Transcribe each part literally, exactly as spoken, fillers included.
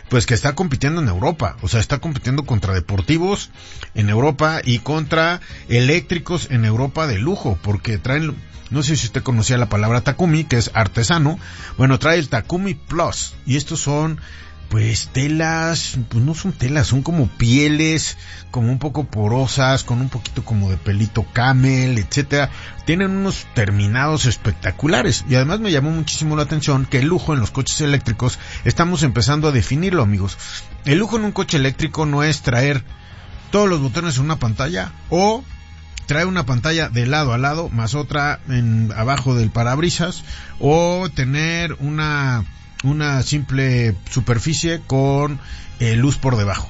pues que está compitiendo en Europa, o sea, está compitiendo contra deportivos en Europa y contra eléctricos en Europa de lujo, porque traen, no sé si usted conocía la palabra Takumi, que es artesano, bueno, trae el Takumi Plus, y estos son, pues, telas, pues no son telas, son como pieles, como un poco porosas, con un poquito como de pelito camel, etcétera. Tienen unos terminados espectaculares, y además me llamó muchísimo la atención que el lujo en los coches eléctricos, estamos empezando a definirlo, amigos. El lujo en un coche eléctrico no es traer todos los botones en una pantalla, o trae una pantalla de lado a lado, más otra en abajo del parabrisas, o tener una una simple superficie con eh, luz por debajo.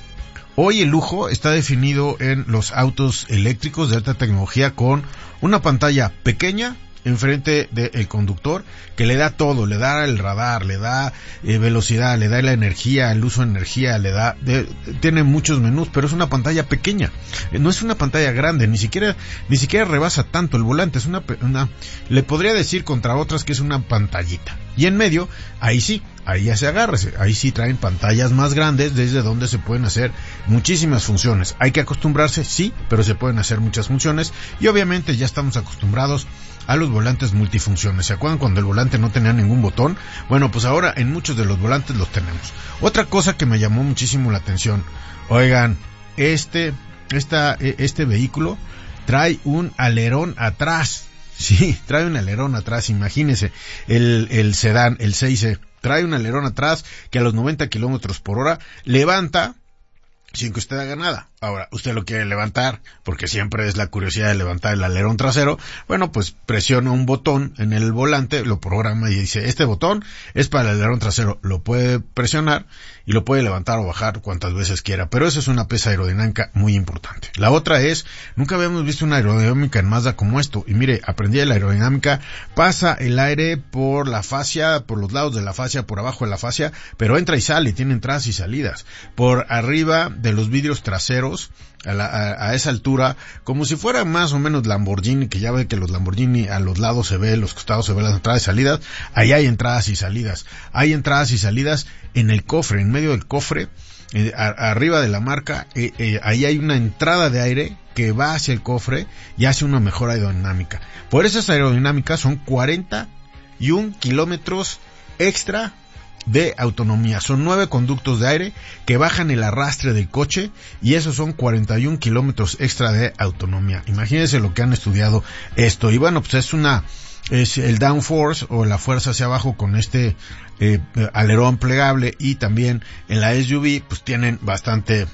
Hoy el lujo está definido en los autos eléctricos de alta tecnología con una pantalla pequeña enfrente del conductor que le da todo, le da el radar, le da eh, velocidad, le da la energía, el uso de energía, le da, de, tiene muchos menús, pero es una pantalla pequeña, eh, no es una pantalla grande, ni siquiera, ni siquiera rebasa tanto el volante, es una, una, le podría decir contra otras que es una pantallita, y en medio, ahí sí, ahí ya se agarra, ahí sí traen pantallas más grandes desde donde se pueden hacer muchísimas funciones. Hay que acostumbrarse, sí, pero se pueden hacer muchas funciones, y obviamente ya estamos acostumbrados a los volantes multifunciones. ¿Se acuerdan cuando el volante no tenía ningún botón? Bueno, pues ahora en muchos de los volantes los tenemos. Otra cosa que me llamó muchísimo la atención, oigan, este, esta, este vehículo trae un alerón atrás. Sí, trae un alerón atrás, imagínense, el, el sedán, el seis E, trae un alerón atrás que a los noventa kilómetros por hora levanta sin que usted haga nada. Ahora, usted lo quiere levantar, porque siempre es la curiosidad de levantar el alerón trasero. Bueno, pues presiona un botón en el volante, lo programa y dice, este botón es para el alerón trasero. Lo puede presionar y lo puede levantar o bajar cuantas veces quiera, pero eso es una pieza aerodinámica muy importante. La otra es, nunca habíamos visto una aerodinámica en Mazda como esto, y mire, aprendí de la aerodinámica, pasa el aire por la fascia, por los lados de la fascia, por abajo de la fascia, pero entra y sale, tiene entradas y salidas, por arriba de los vidrios traseros, A, la, a, a esa altura, como si fuera más o menos Lamborghini, que ya ve que los Lamborghini a los lados se ve, los costados se ven las entradas y salidas. Ahí hay entradas y salidas, hay entradas y salidas en el cofre, en medio del cofre, eh, a, arriba de la marca, eh, eh, ahí hay una entrada de aire que va hacia el cofre y hace una mejor aerodinámica. Por esas aerodinámicas son cuarenta y un kilómetros extra de autonomía. Son nueve conductos de aire que bajan el arrastre del coche, y esos son cuarenta y un kilómetros extra de autonomía. Imagínense lo que han estudiado esto. Y bueno, pues es una, es el downforce o la fuerza hacia abajo con este eh, alerón plegable, y también en la S U V pues tienen bastante,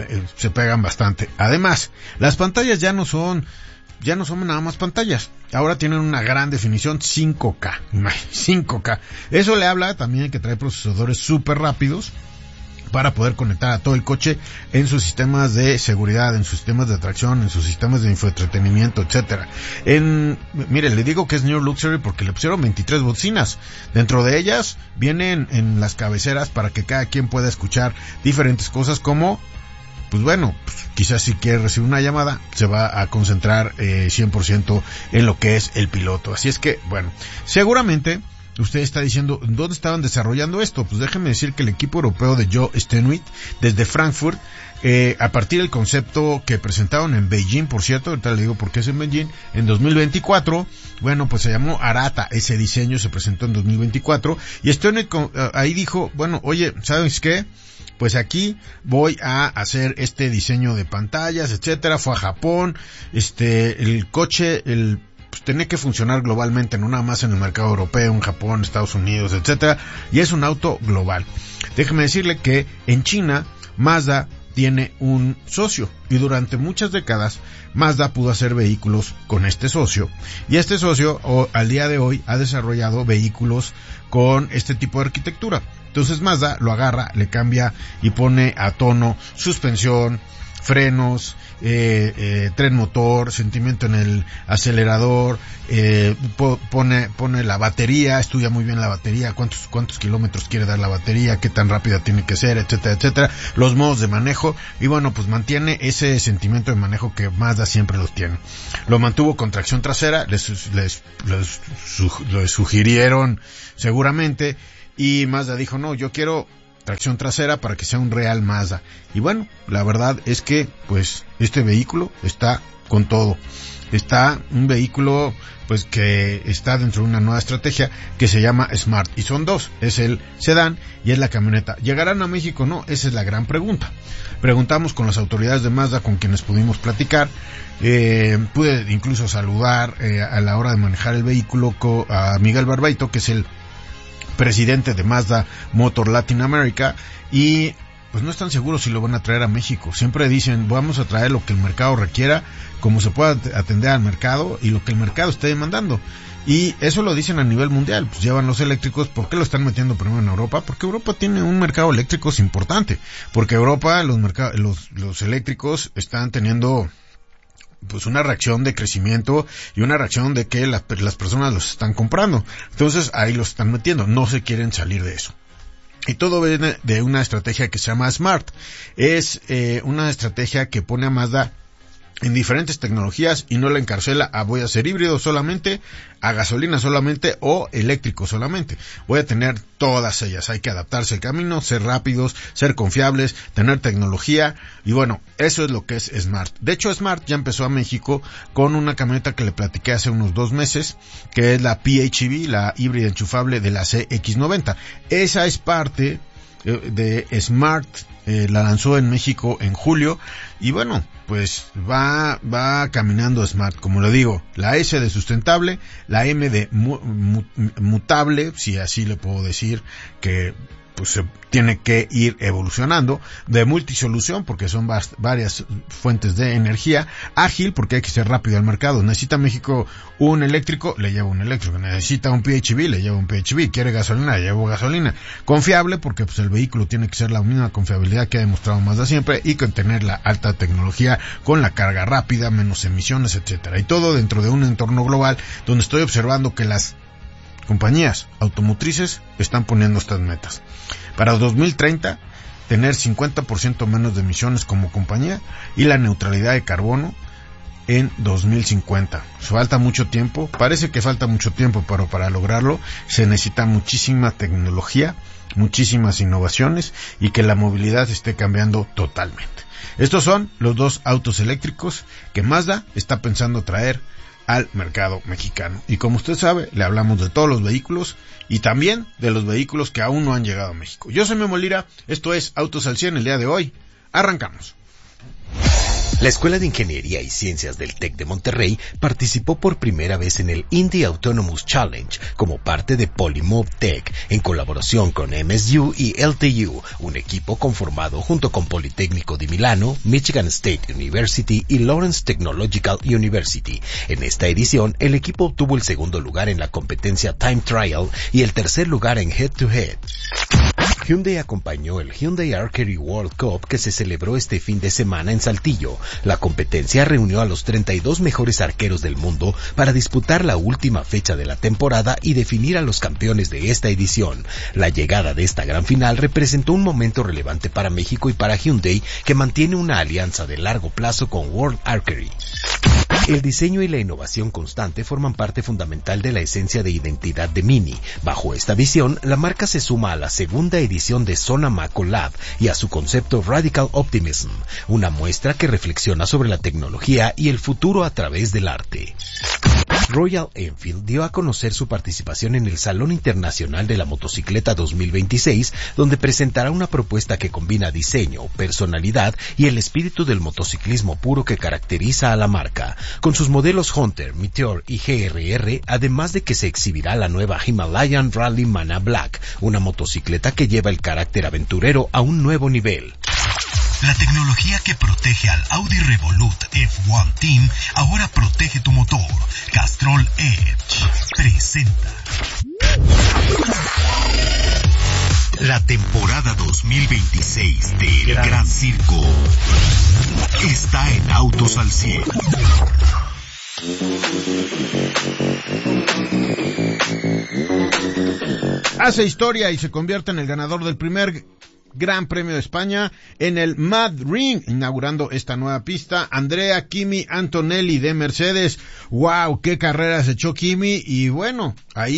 se pegan bastante. Además, las pantallas ya no son ya no son nada más pantallas, ahora tienen una gran definición cinco K, cinco K. Eso le habla también de que trae procesadores súper rápidos para poder conectar a todo el coche en sus sistemas de seguridad, en sus sistemas de atracción, en sus sistemas de infoentretenimiento, etcétera. En, mire, le digo que es New Luxury porque le pusieron veintitrés bocinas. Dentro de ellas vienen en las cabeceras para que cada quien pueda escuchar diferentes cosas, como pues bueno, pues quizás si quiere recibir una llamada, se va a concentrar eh, cien por ciento en lo que es el piloto. Así es que, bueno, seguramente usted está diciendo, ¿dónde estaban desarrollando esto? Pues déjeme decir que el equipo europeo de Joe Stenwit, desde Frankfurt, eh, a partir del concepto que presentaron en Beijing, por cierto, ahorita le digo por qué es en Beijing, en dos mil veinticuatro, bueno, pues se llamó Arata, ese diseño se presentó en dos mil veinticuatro, y Stenwit ahí dijo, bueno, oye, ¿sabes qué? Pues aquí voy a hacer este diseño de pantallas, etcétera. Fue a Japón, este, el coche, el, pues tenía que funcionar globalmente, no nada más en el mercado europeo, en Japón, Estados Unidos, etcétera. Y es un auto global. Déjeme decirle que en China, Mazda tiene un socio, y durante muchas décadas Mazda pudo hacer vehículos con este socio, y este socio o, al día de hoy ha desarrollado vehículos con este tipo de arquitectura. Entonces Mazda lo agarra, le cambia y pone a tono suspensión, frenos, eh, eh, tren motor, sentimiento en el acelerador, eh, po- pone pone la batería, estudia muy bien la batería, cuántos cuántos kilómetros quiere dar la batería, qué tan rápida tiene que ser, etcétera, etcétera, los modos de manejo, y bueno, pues mantiene ese sentimiento de manejo que Mazda siempre los tiene. Lo mantuvo con tracción trasera, les, les, les, su, les sugirieron seguramente, y Mazda dijo, no, yo quiero tracción trasera para que sea un real Mazda. Y bueno, la verdad es que pues este vehículo está con todo. Está un vehículo pues que está dentro de una nueva estrategia que se llama Smart, y son dos, es el sedán y es la camioneta. ¿Llegarán a México? No, esa es la gran pregunta. Preguntamos con las autoridades de Mazda con quienes pudimos platicar, eh, pude incluso saludar eh, a la hora de manejar el vehículo co- a Miguel Barbeito, que es el presidente de Mazda Motor Latin America, y pues no están seguros si lo van a traer a México. Siempre dicen, vamos a traer lo que el mercado requiera, como se pueda atender al mercado y lo que el mercado esté demandando. Y eso lo dicen a nivel mundial, pues llevan los eléctricos. ¿Por qué lo están metiendo primero en Europa? Porque Europa tiene un mercado eléctrico importante. Porque Europa, los mercados, los, los eléctricos están teniendo pues una reacción de crecimiento y una reacción de que las, las personas los están comprando. Entonces ahí los están metiendo, no se quieren salir de eso. Y todo viene de una estrategia que se llama Smart. Es eh, una estrategia que pone a Mazda en diferentes tecnologías y no la encarcela a voy a ser híbrido solamente, a gasolina solamente o eléctrico solamente. Voy a tener todas ellas. Hay que adaptarse al camino, ser rápidos, ser confiables, tener tecnología, y bueno, eso es lo que es Smart. De hecho, Smart ya empezó a México con una camioneta que le platiqué hace unos dos meses, que es la P H E V, la híbrida enchufable de la C X noventa. Esa es parte de Smart, eh, la lanzó en México en julio, y bueno, pues va va caminando Smart, como lo digo, la S de sustentable, la M de mu, mu, mutable, si así le puedo decir, que pues se tiene que ir evolucionando, de multisolución porque son bast- varias fuentes de energía, ágil porque hay que ser rápido al mercado. Necesita México un eléctrico, le llevo un eléctrico. Necesita un P H E V, le llevo un P H E V. Quiere gasolina, le llevo gasolina. Confiable porque pues el vehículo tiene que ser la misma confiabilidad que ha demostrado Mazda siempre, y con tener la alta tecnología con la carga rápida, menos emisiones, etcétera. Y todo dentro de un entorno global donde estoy observando que las compañías automotrices están poniendo estas metas. Para dos mil treinta, tener cincuenta por ciento menos de emisiones como compañía y la neutralidad de carbono en dos mil cincuenta. Falta mucho tiempo, parece que falta mucho tiempo, pero para lograrlo se necesita muchísima tecnología, muchísimas innovaciones y que la movilidad esté cambiando totalmente. Estos son los dos autos eléctricos que Mazda está pensando traer al mercado mexicano. Y como usted sabe, le hablamos de todos los vehículos y también de los vehículos que aún no han llegado a México. Yo soy Memo Lira, esto es Autos al cien el día de hoy. Arrancamos. La Escuela de Ingeniería y Ciencias del TEC de Monterrey participó por primera vez en el Indy Autonomous Challenge como parte de Polymove Tech, en colaboración con M S U y L T U, un equipo conformado junto con Politécnico de Milano, Michigan State University y Lawrence Technological University. En esta edición, el equipo obtuvo el segundo lugar en la competencia Time Trial y el tercer lugar en Head to Head. Hyundai acompañó el Hyundai Archery World Cup que se celebró este fin de semana en Saltillo. La competencia reunió a los treinta y dos mejores arqueros del mundo para disputar la última fecha de la temporada y definir a los campeones de esta edición. La llegada de esta gran final representó un momento relevante para México y para Hyundai, que mantiene una alianza de largo plazo con World Archery. El diseño y la innovación constante forman parte fundamental de la esencia de identidad de Mini. Bajo esta visión, la marca se suma a la segunda edición de Sonamaco Lab y a su concepto Radical Optimism, una muestra que reflexiona sobre la tecnología y el futuro a través del arte. Royal Enfield dio a conocer su participación en el Salón Internacional de la Motocicleta dos mil veintiséis, donde presentará una propuesta que combina diseño, personalidad y el espíritu del motociclismo puro que caracteriza a la marca. Con sus modelos Hunter, Meteor y G R R, además de que se exhibirá la nueva Himalayan Rally Mana Black, una motocicleta que lleva el carácter aventurero a un nuevo nivel. La tecnología que protege al Audi Revolut F uno Team ahora protege tu motor. Castrol Edge presenta la temporada dos mil veintiséis del Gran, Gran Circo. Está en Autos al cien. Hace historia y se convierte en el ganador del primer Gran Premio de España en el Mad Ring, inaugurando esta nueva pista, Andrea Kimi Antonelli de Mercedes. ¡Wow! ¡Qué carreras echó Kimi! Y bueno, ahí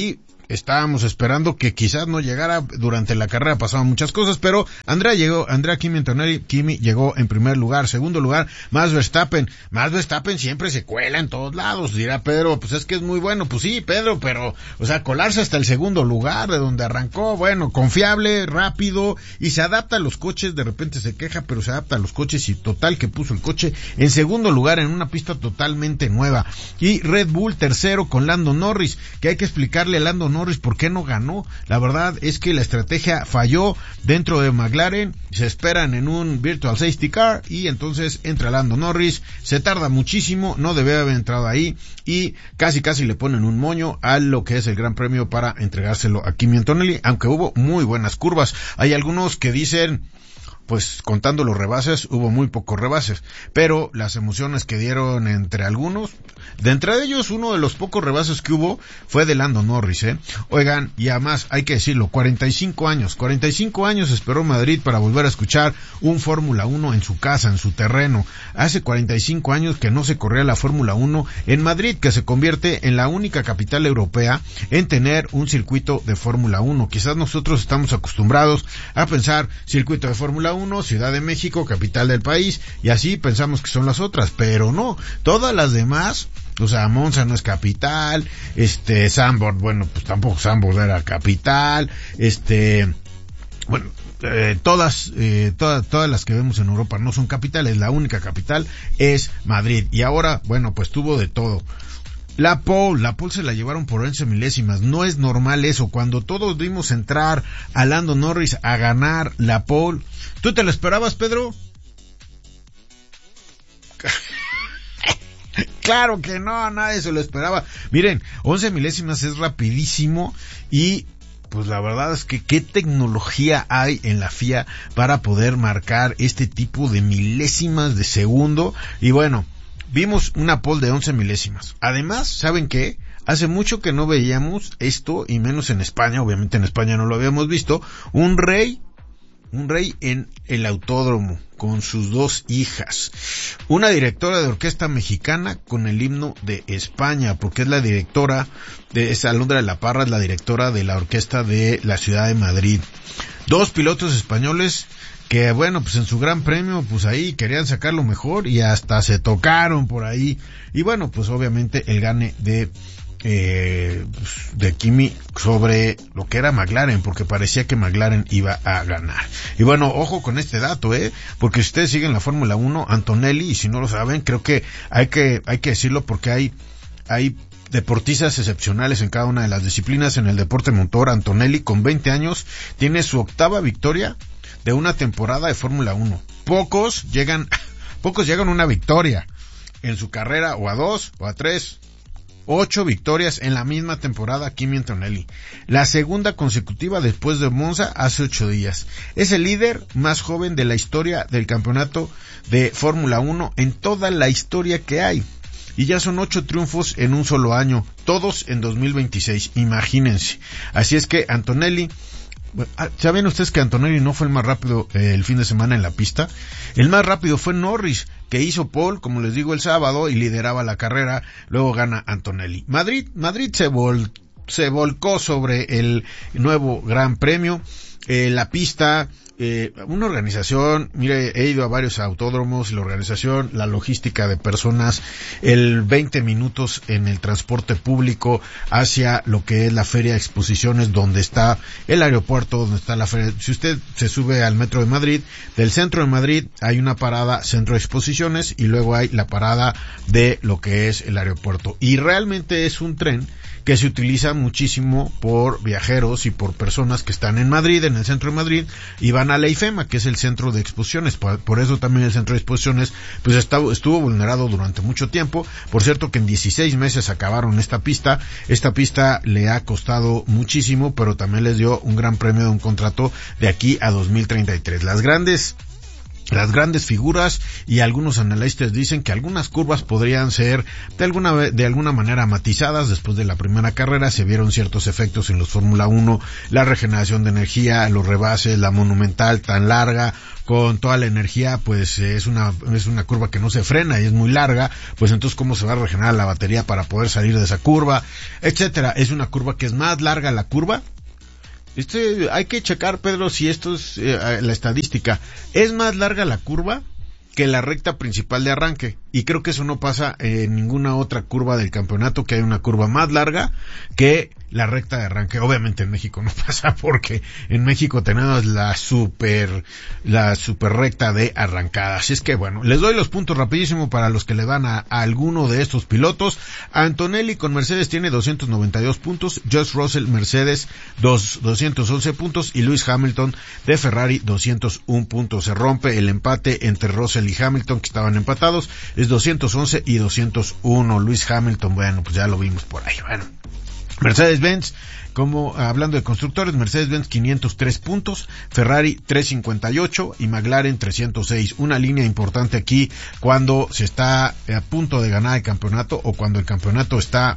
estábamos esperando que quizás no llegara. Durante la carrera pasaban muchas cosas, pero Andrea llegó, Andrea Kimi Antonelli, Kimi llegó en primer lugar. Segundo lugar, Max Verstappen. Max Verstappen siempre se cuela en todos lados, dirá Pedro, pues es que es muy bueno. Pues sí, Pedro, pero, o sea, colarse hasta el segundo lugar de donde arrancó, bueno, confiable, rápido, y se adapta a los coches. De repente se queja, pero se adapta a los coches, y total que puso el coche en segundo lugar en una pista totalmente nueva. Y Red Bull tercero con Lando Norris, que hay que explicarle a Lando Norris por qué no ganó. La verdad es que la estrategia falló dentro de McLaren, se esperan en un Virtual Safety Car y entonces entra Lando Norris, se tarda muchísimo, no debe haber entrado ahí y casi casi le ponen un moño a lo que es el Gran Premio para entregárselo a Kimi Antonelli, aunque hubo muy buenas curvas. Hay algunos que dicen, pues contando los rebases, hubo muy pocos rebases, pero las emociones que dieron entre algunos, de entre ellos uno de los pocos rebases que hubo fue de Lando Norris, ¿eh? Oigan, y además hay que decirlo, cuarenta y cinco años, cuarenta y cinco años esperó Madrid para volver a escuchar un Fórmula uno en su casa, en su terreno. Hace cuarenta y cinco años que no se corría la Fórmula uno en Madrid, que se convierte en la única capital europea en tener un circuito de Fórmula uno. Quizás nosotros estamos acostumbrados a pensar circuito de Fórmula uno, Ciudad de México, capital del país, y así pensamos que son las otras, pero no, todas las demás, o sea, Monza no es capital, este, Zandvoort, bueno, pues tampoco Zandvoort era capital, este, bueno, eh, todas, eh, todas, todas las que vemos en Europa no son capitales, la única capital es Madrid, y ahora, bueno, pues tuvo de todo. La pole, la pole se la llevaron por once milésimas, no es normal eso, cuando todos vimos entrar a Lando Norris a ganar la pole. ¿Tú te lo esperabas, Pedro? Claro que no, nadie se lo esperaba. Miren, once milésimas es rapidísimo y pues la verdad es que qué tecnología hay en la F I A para poder marcar este tipo de milésimas de segundo. Y bueno, vimos una pole de once milésimas. Además, ¿saben qué? Hace mucho que no veíamos esto, y menos en España, obviamente en España no lo habíamos visto, un rey, un rey en el autódromo, con sus dos hijas. Una directora de orquesta mexicana con el himno de España, porque es la directora de esa, Alondra de la Parra es la directora de la orquesta de la ciudad de Madrid. Dos pilotos españoles que bueno, pues en su gran premio, pues ahí querían sacar lo mejor y hasta se tocaron por ahí. Y bueno, pues obviamente el gane de eh, de Kimi sobre lo que era McLaren, porque parecía que McLaren iba a ganar. Y bueno, ojo con este dato, eh, porque si ustedes siguen la Fórmula uno, Antonelli, y si no lo saben, creo que hay que hay que decirlo porque hay hay deportistas excepcionales en cada una de las disciplinas. En el deporte motor, Antonelli con veinte años tiene su octava victoria de una temporada de Fórmula uno. Pocos llegan, pocos llegan a una victoria en su carrera, o a dos, o a tres. Ocho victorias en la misma temporada, Kimi Antonelli. La segunda consecutiva después de Monza hace ocho días. Es el líder más joven de la historia del campeonato de Fórmula uno en toda la historia que hay. Y ya son ocho triunfos en un solo año, todos en dos mil veintiséis, imagínense. Así es que Antonelli, ¿saben ustedes que Antonelli no fue el más rápido eh, el fin de semana en la pista? El más rápido fue Norris, que hizo pole, como les digo, el sábado y lideraba la carrera. Luego gana Antonelli. Madrid, Madrid se, vol, se volcó sobre el nuevo Gran Premio. Eh, la pista, eh, una organización, mire, he ido a varios autódromos, la organización, la logística de personas, el veinte minutos en el transporte público hacia lo que es la feria de exposiciones, donde está el aeropuerto, donde está la feria. Si usted se sube al metro de Madrid, del centro de Madrid hay una parada centro de exposiciones y luego hay la parada de lo que es el aeropuerto. Y realmente es un tren que se utiliza muchísimo por viajeros y por personas que están en Madrid, en el centro de Madrid, y van a la IFEMA, que es el centro de exposiciones. Por, por eso también el centro de exposiciones pues estuvo, estuvo vulnerado durante mucho tiempo. Por cierto que en dieciséis meses acabaron esta pista. Esta pista le ha costado muchísimo, pero también les dio un gran premio de un contrato de aquí a dos mil treinta y tres. Las grandes las grandes figuras, y algunos analistas dicen que algunas curvas podrían ser de alguna de alguna manera matizadas. Después de la primera carrera se vieron ciertos efectos en los Fórmula uno, la regeneración de energía, los rebases, la Monumental tan larga con toda la energía, pues es una es una curva que no se frena y es muy larga, pues entonces cómo se va a regenerar la batería para poder salir de esa curva, etcétera. Es una curva que es más larga la curva. Este, hay que checar, Pedro, si esto es eh, la estadística. Es más larga la curva que la recta principal de arranque, y creo que eso no pasa en ninguna otra curva del campeonato, que hay una curva más larga que la recta de arranque. Obviamente en México no pasa, porque en México tenemos la super la super recta de arrancada. Así es que bueno, les doy los puntos rapidísimo para los que le dan a, a alguno de estos pilotos. Antonelli con Mercedes tiene doscientos noventa y dos puntos, George Russell Mercedes dos, doscientos once puntos, y Lewis Hamilton de Ferrari doscientos uno puntos. Se rompe el empate entre Russell y Hamilton, que estaban empatados, es doscientos once y doscientos uno. Lewis Hamilton, bueno, pues ya lo vimos por ahí. Bueno, Mercedes-Benz, como hablando de constructores, Mercedes-Benz quinientos tres puntos, Ferrari trescientos cincuenta y ocho y McLaren trescientos seis. Una línea importante aquí cuando se está a punto de ganar el campeonato, o cuando el campeonato está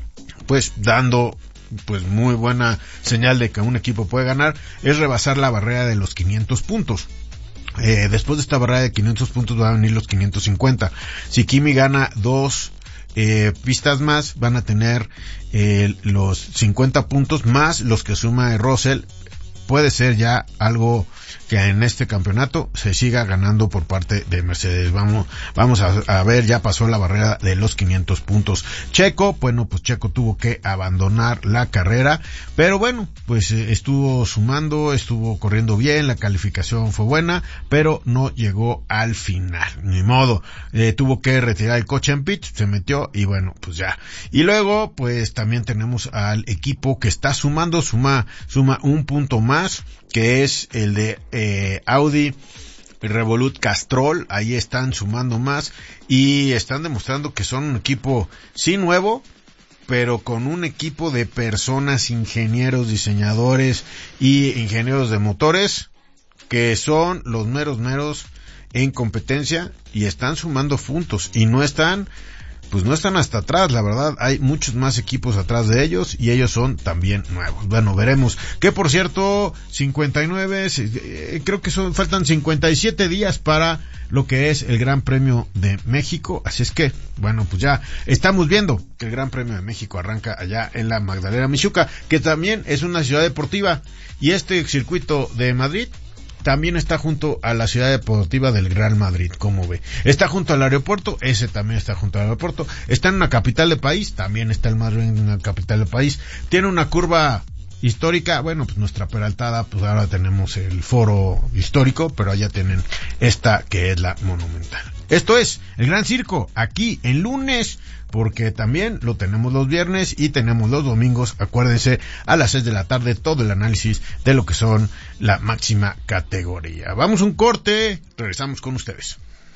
pues dando pues muy buena señal de que un equipo puede ganar, es rebasar la barrera de los quinientos puntos. Eh, después de esta barrera de quinientos puntos van a venir los quinientos cincuenta. Si Kimi gana dos eh, pistas más, van a tener eh, los cincuenta puntos más los que suma Russell. Puede ser ya algo que en este campeonato se siga ganando por parte de Mercedes. Vamos, vamos a, a ver, ya pasó la barrera de los quinientos puntos. Checo, bueno, pues Checo tuvo que abandonar la carrera, pero bueno, pues eh, estuvo sumando, estuvo corriendo bien, la calificación fue buena, pero no llegó al final. Ni modo, eh, tuvo que retirar el coche en pit, se metió y bueno, pues ya. Y luego, pues también tenemos al equipo que está sumando, suma, suma un punto más, que es el de eh, Audi Revolut Castrol. Ahí están sumando más y están demostrando que son un equipo sí nuevo, pero con un equipo de personas, ingenieros, diseñadores y ingenieros de motores que son los meros meros en competencia, y están sumando puntos y no están pues no están hasta atrás. La verdad, hay muchos más equipos atrás de ellos y ellos son también nuevos. Bueno, veremos. Que por cierto, cincuenta y nueve, eh, creo que son, faltan cincuenta y siete días para lo que es el Gran Premio de México. Así es que, bueno, pues ya estamos viendo que el Gran Premio de México arranca allá en la Magdalena Mixhuca, que también es una ciudad deportiva, y este circuito de Madrid también está junto a la ciudad deportiva del Real Madrid, como ve. Está junto al aeropuerto, ese también está junto al aeropuerto. Está en una capital del país, también está el Madrid en una capital del país. Tiene una curva histórica, bueno, pues nuestra Peraltada, pues ahora tenemos el foro histórico, pero allá tienen esta que es la Monumental. Esto es el Gran Circo, aquí en lunes, porque también lo tenemos los viernes y tenemos los domingos. Acuérdense, a las seis de la tarde, todo el análisis de lo que son la máxima categoría. Vamos a un corte, regresamos con ustedes.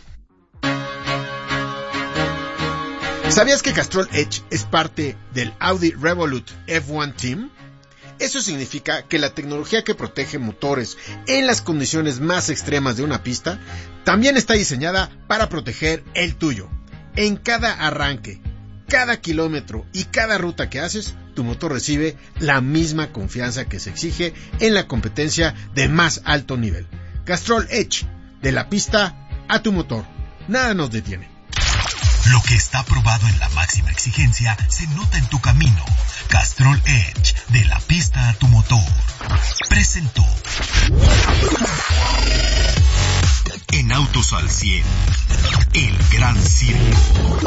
¿Sabías que Castrol Edge es parte del Audi Revolut F uno Team? Eso significa que la tecnología que protege motores en las condiciones más extremas de una pista también está diseñada para proteger el tuyo. En cada arranque, cada kilómetro y cada ruta que haces, tu motor recibe la misma confianza que se exige en la competencia de más alto nivel. Castrol Edge, de la pista a tu motor. Nada nos detiene. Lo que está probado en la máxima exigencia se nota en tu camino. Castrol Edge, de la pista a tu motor. Presentó. En Autos al cien, el Gran Circo.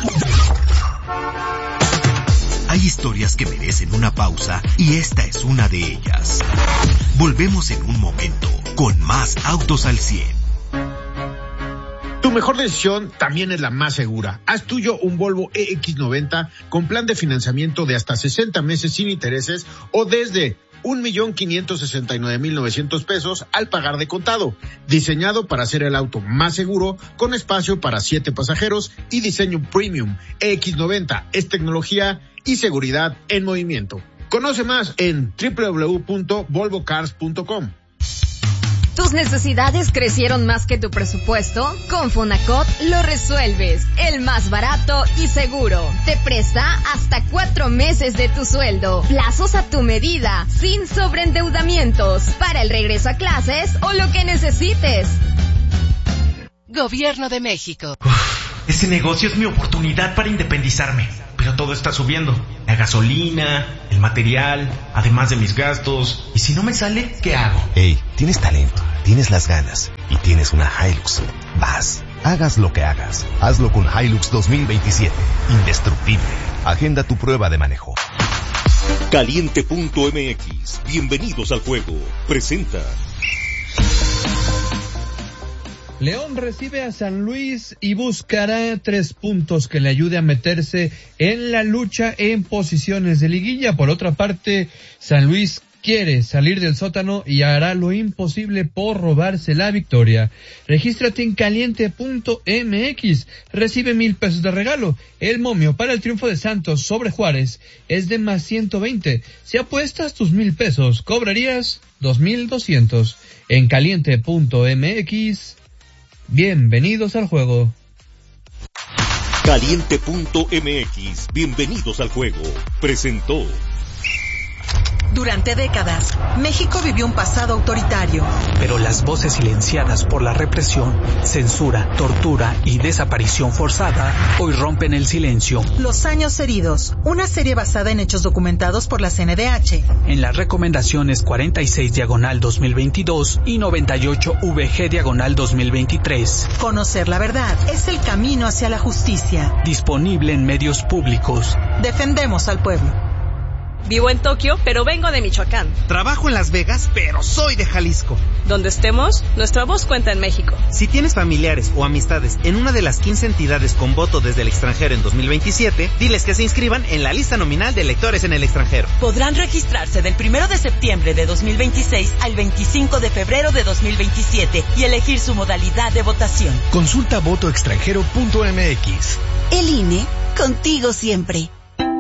Hay historias que merecen una pausa y esta es una de ellas. Volvemos en un momento con más Autos al cien. Tu mejor decisión también es la más segura. Haz tuyo un Volvo E X noventa con plan de financiamiento de hasta sesenta meses sin intereses o desde un millón quinientos sesenta y nueve mil novecientos pesos al pagar de contado. Diseñado para ser el auto más seguro, con espacio para siete pasajeros y diseño premium. E X noventa es tecnología y seguridad en movimiento. Conoce más en doble u doble u doble u punto volvo cars punto com. ¿Tus necesidades crecieron más que tu presupuesto? Con Fonacot lo resuelves. El más barato y seguro. Te presta hasta cuatro meses de tu sueldo. Plazos a tu medida, sin sobreendeudamientos. Para el regreso a clases o lo que necesites. Gobierno de México. Uf, ese negocio es mi oportunidad para independizarme. Pero todo está subiendo. La gasolina, el material, además de mis gastos. ¿Y si no me sale, qué hago? Hey, tienes talento, tienes las ganas y tienes una Hilux. Vas, hagas lo que hagas. Hazlo con Hilux dos mil veintisiete. Indestructible. Agenda tu prueba de manejo. Caliente punto m x. Bienvenidos al juego. Presenta. León recibe a San Luis y buscará tres puntos que le ayude a meterse en la lucha en posiciones de liguilla. Por otra parte, San Luis quiere salir del sótano y hará lo imposible por robarse la victoria. Regístrate en caliente punto m x. Recibe mil pesos de regalo. El momio para el triunfo de Santos sobre Juárez es de más ciento veinte. Si apuestas tus mil pesos, cobrarías dos mil doscientos. En caliente punto m x. Bienvenidos al juego. Caliente punto m x. Bienvenidos al juego. Presentó. Durante décadas, México vivió un pasado autoritario. Pero las voces silenciadas por la represión, censura, tortura y desaparición forzada hoy rompen el silencio. Los años heridos, una serie basada en hechos documentados por la C N D H. En las recomendaciones cuarenta y seis diagonal dos mil veintidós y noventa y ocho V G diagonal dos mil veintitrés. Conocer la verdad es el camino hacia la justicia. Disponible en medios públicos. Defendemos al pueblo. Vivo en Tokio, pero vengo de Michoacán. Trabajo en Las Vegas, pero soy de Jalisco. Donde estemos, nuestra voz cuenta en México. Si tienes familiares o amistades en una de las quince entidades con voto desde el extranjero en dos mil veintisiete, diles que se inscriban en la lista nominal de electores en el extranjero. Podrán registrarse del primero de septiembre de dos mil veintiséis al veinticinco de febrero de dos mil veintisiete y elegir su modalidad de votación. Consulta voto extranjero punto m x. El I N E, contigo siempre.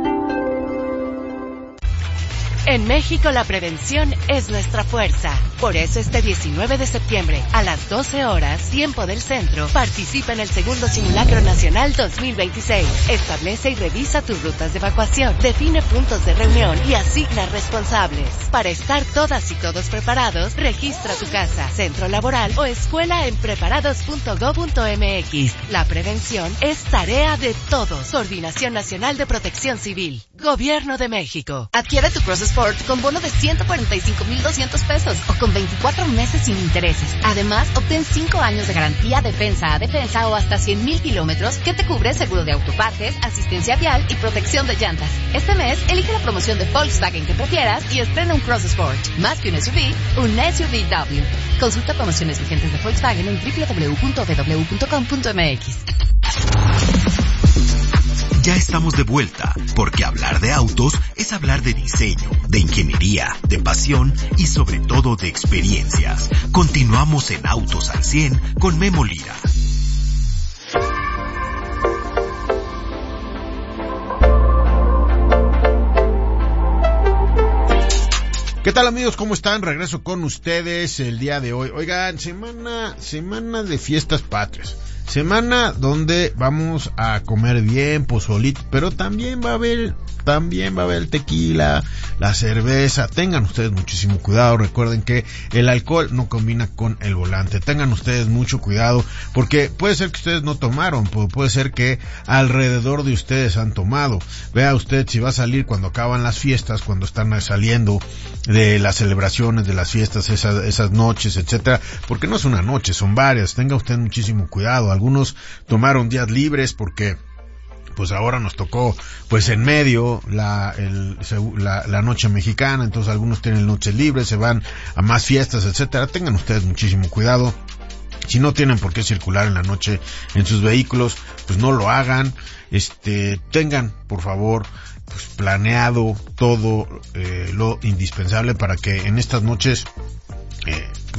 En México la prevención es nuestra fuerza. Por eso este diecinueve de septiembre, a las doce horas, tiempo del centro, participa en el segundo Simulacro Nacional dos mil veintiséis. Establece y revisa tus rutas de evacuación, define puntos de reunión y asigna responsables. Para estar todas y todos preparados, registra tu casa, centro laboral o escuela en preparados punto gob punto m x. La prevención es tarea de todos. Coordinación Nacional de Protección Civil. Gobierno de México. Adquiere tu Cross Sport con bono de ciento cuarenta y cinco mil doscientos pesos o con veinticuatro meses sin intereses. Además, obtén cinco años de garantía defensa a defensa o hasta cien mil kilómetros que te cubre seguro de autopartes, asistencia vial y protección de llantas. Este mes, elige la promoción de Volkswagen que prefieras y estrena un Cross Sport. Más que un S U V, un S U V W. Consulta promociones vigentes de Volkswagen en doble u doble u doble u punto b w punto com punto m x. Ya estamos de vuelta, porque hablar de autos es hablar de diseño, de ingeniería, de pasión y sobre todo de experiencias. Continuamos en Autos al cien con Memo Lira. ¿Qué tal, amigos? ¿Cómo están? Regreso con ustedes el día de hoy. Oigan, semana, semana de fiestas patrias. Semana donde vamos a comer bien, pozolito, pero también va a haber, también va a haber el tequila, la cerveza. Tengan ustedes muchísimo cuidado. Recuerden que el alcohol no combina con el volante. Tengan ustedes mucho cuidado, porque puede ser que ustedes no tomaron, puede ser que alrededor de ustedes han tomado. Vea usted si va a salir cuando acaban las fiestas, cuando están saliendo de las celebraciones, de las fiestas, esas, esas noches, etcétera, porque no es una noche, son varias. Tenga usted muchísimo cuidado. Algunos tomaron días libres porque pues ahora nos tocó pues en medio la, el, la, la noche mexicana, entonces algunos tienen noches libres, se van a más fiestas, etcétera. Tengan ustedes muchísimo cuidado. Si no tienen por qué circular en la noche en sus vehículos, pues no lo hagan. Este, tengan, por favor, pues planeado todo eh, lo indispensable para que en estas noches eh, pues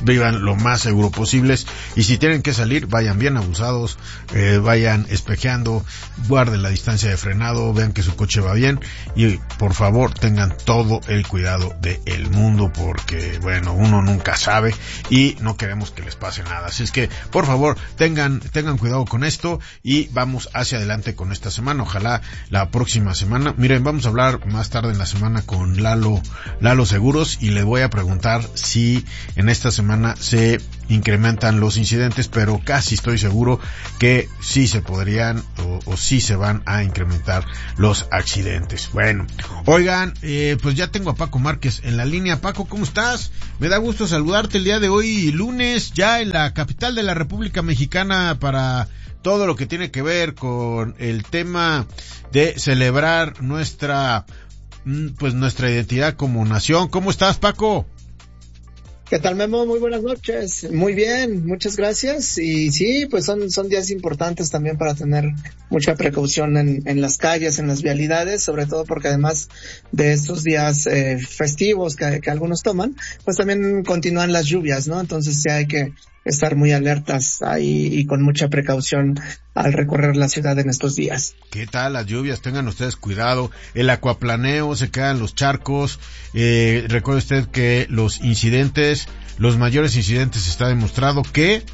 vivan lo más seguro posibles, y si tienen que salir, vayan bien abusados, eh, vayan espejeando, guarden la distancia de frenado, vean que su coche va bien, y por favor tengan todo el cuidado del mundo, porque bueno, uno nunca sabe y no queremos que les pase nada. Así es que por favor tengan tengan cuidado con esto y vamos hacia adelante con esta semana. Ojalá la próxima semana, miren, vamos a hablar más tarde en la semana con Lalo Lalo Seguros, y le voy a preguntar si en esta semana se incrementan los incidentes, pero casi estoy seguro que sí se podrían o, o sí se van a incrementar los accidentes. Bueno, oigan, eh, pues ya tengo a Paco Márquez en la línea. Paco, ¿cómo estás? Me da gusto saludarte el día de hoy, lunes, ya en la capital de la República Mexicana, para todo lo que tiene que ver con el tema de celebrar nuestra, pues nuestra identidad como nación. ¿Cómo estás, Paco? ¿Qué tal, Memo? Muy buenas noches. Muy bien, muchas gracias. Y sí, pues son son días importantes también para tener mucha precaución en, en las calles, en las vialidades, sobre todo porque además de estos días eh, festivos que, que algunos toman, pues también continúan las lluvias, ¿no? Entonces sí hay que estar muy alertas ahí y con mucha precaución al recorrer la ciudad en estos días. ¿Qué tal las lluvias? Tengan ustedes cuidado. El acuaplaneo, se quedan los charcos. Eh, recuerde usted que los incidentes, los mayores incidentes, está demostrado que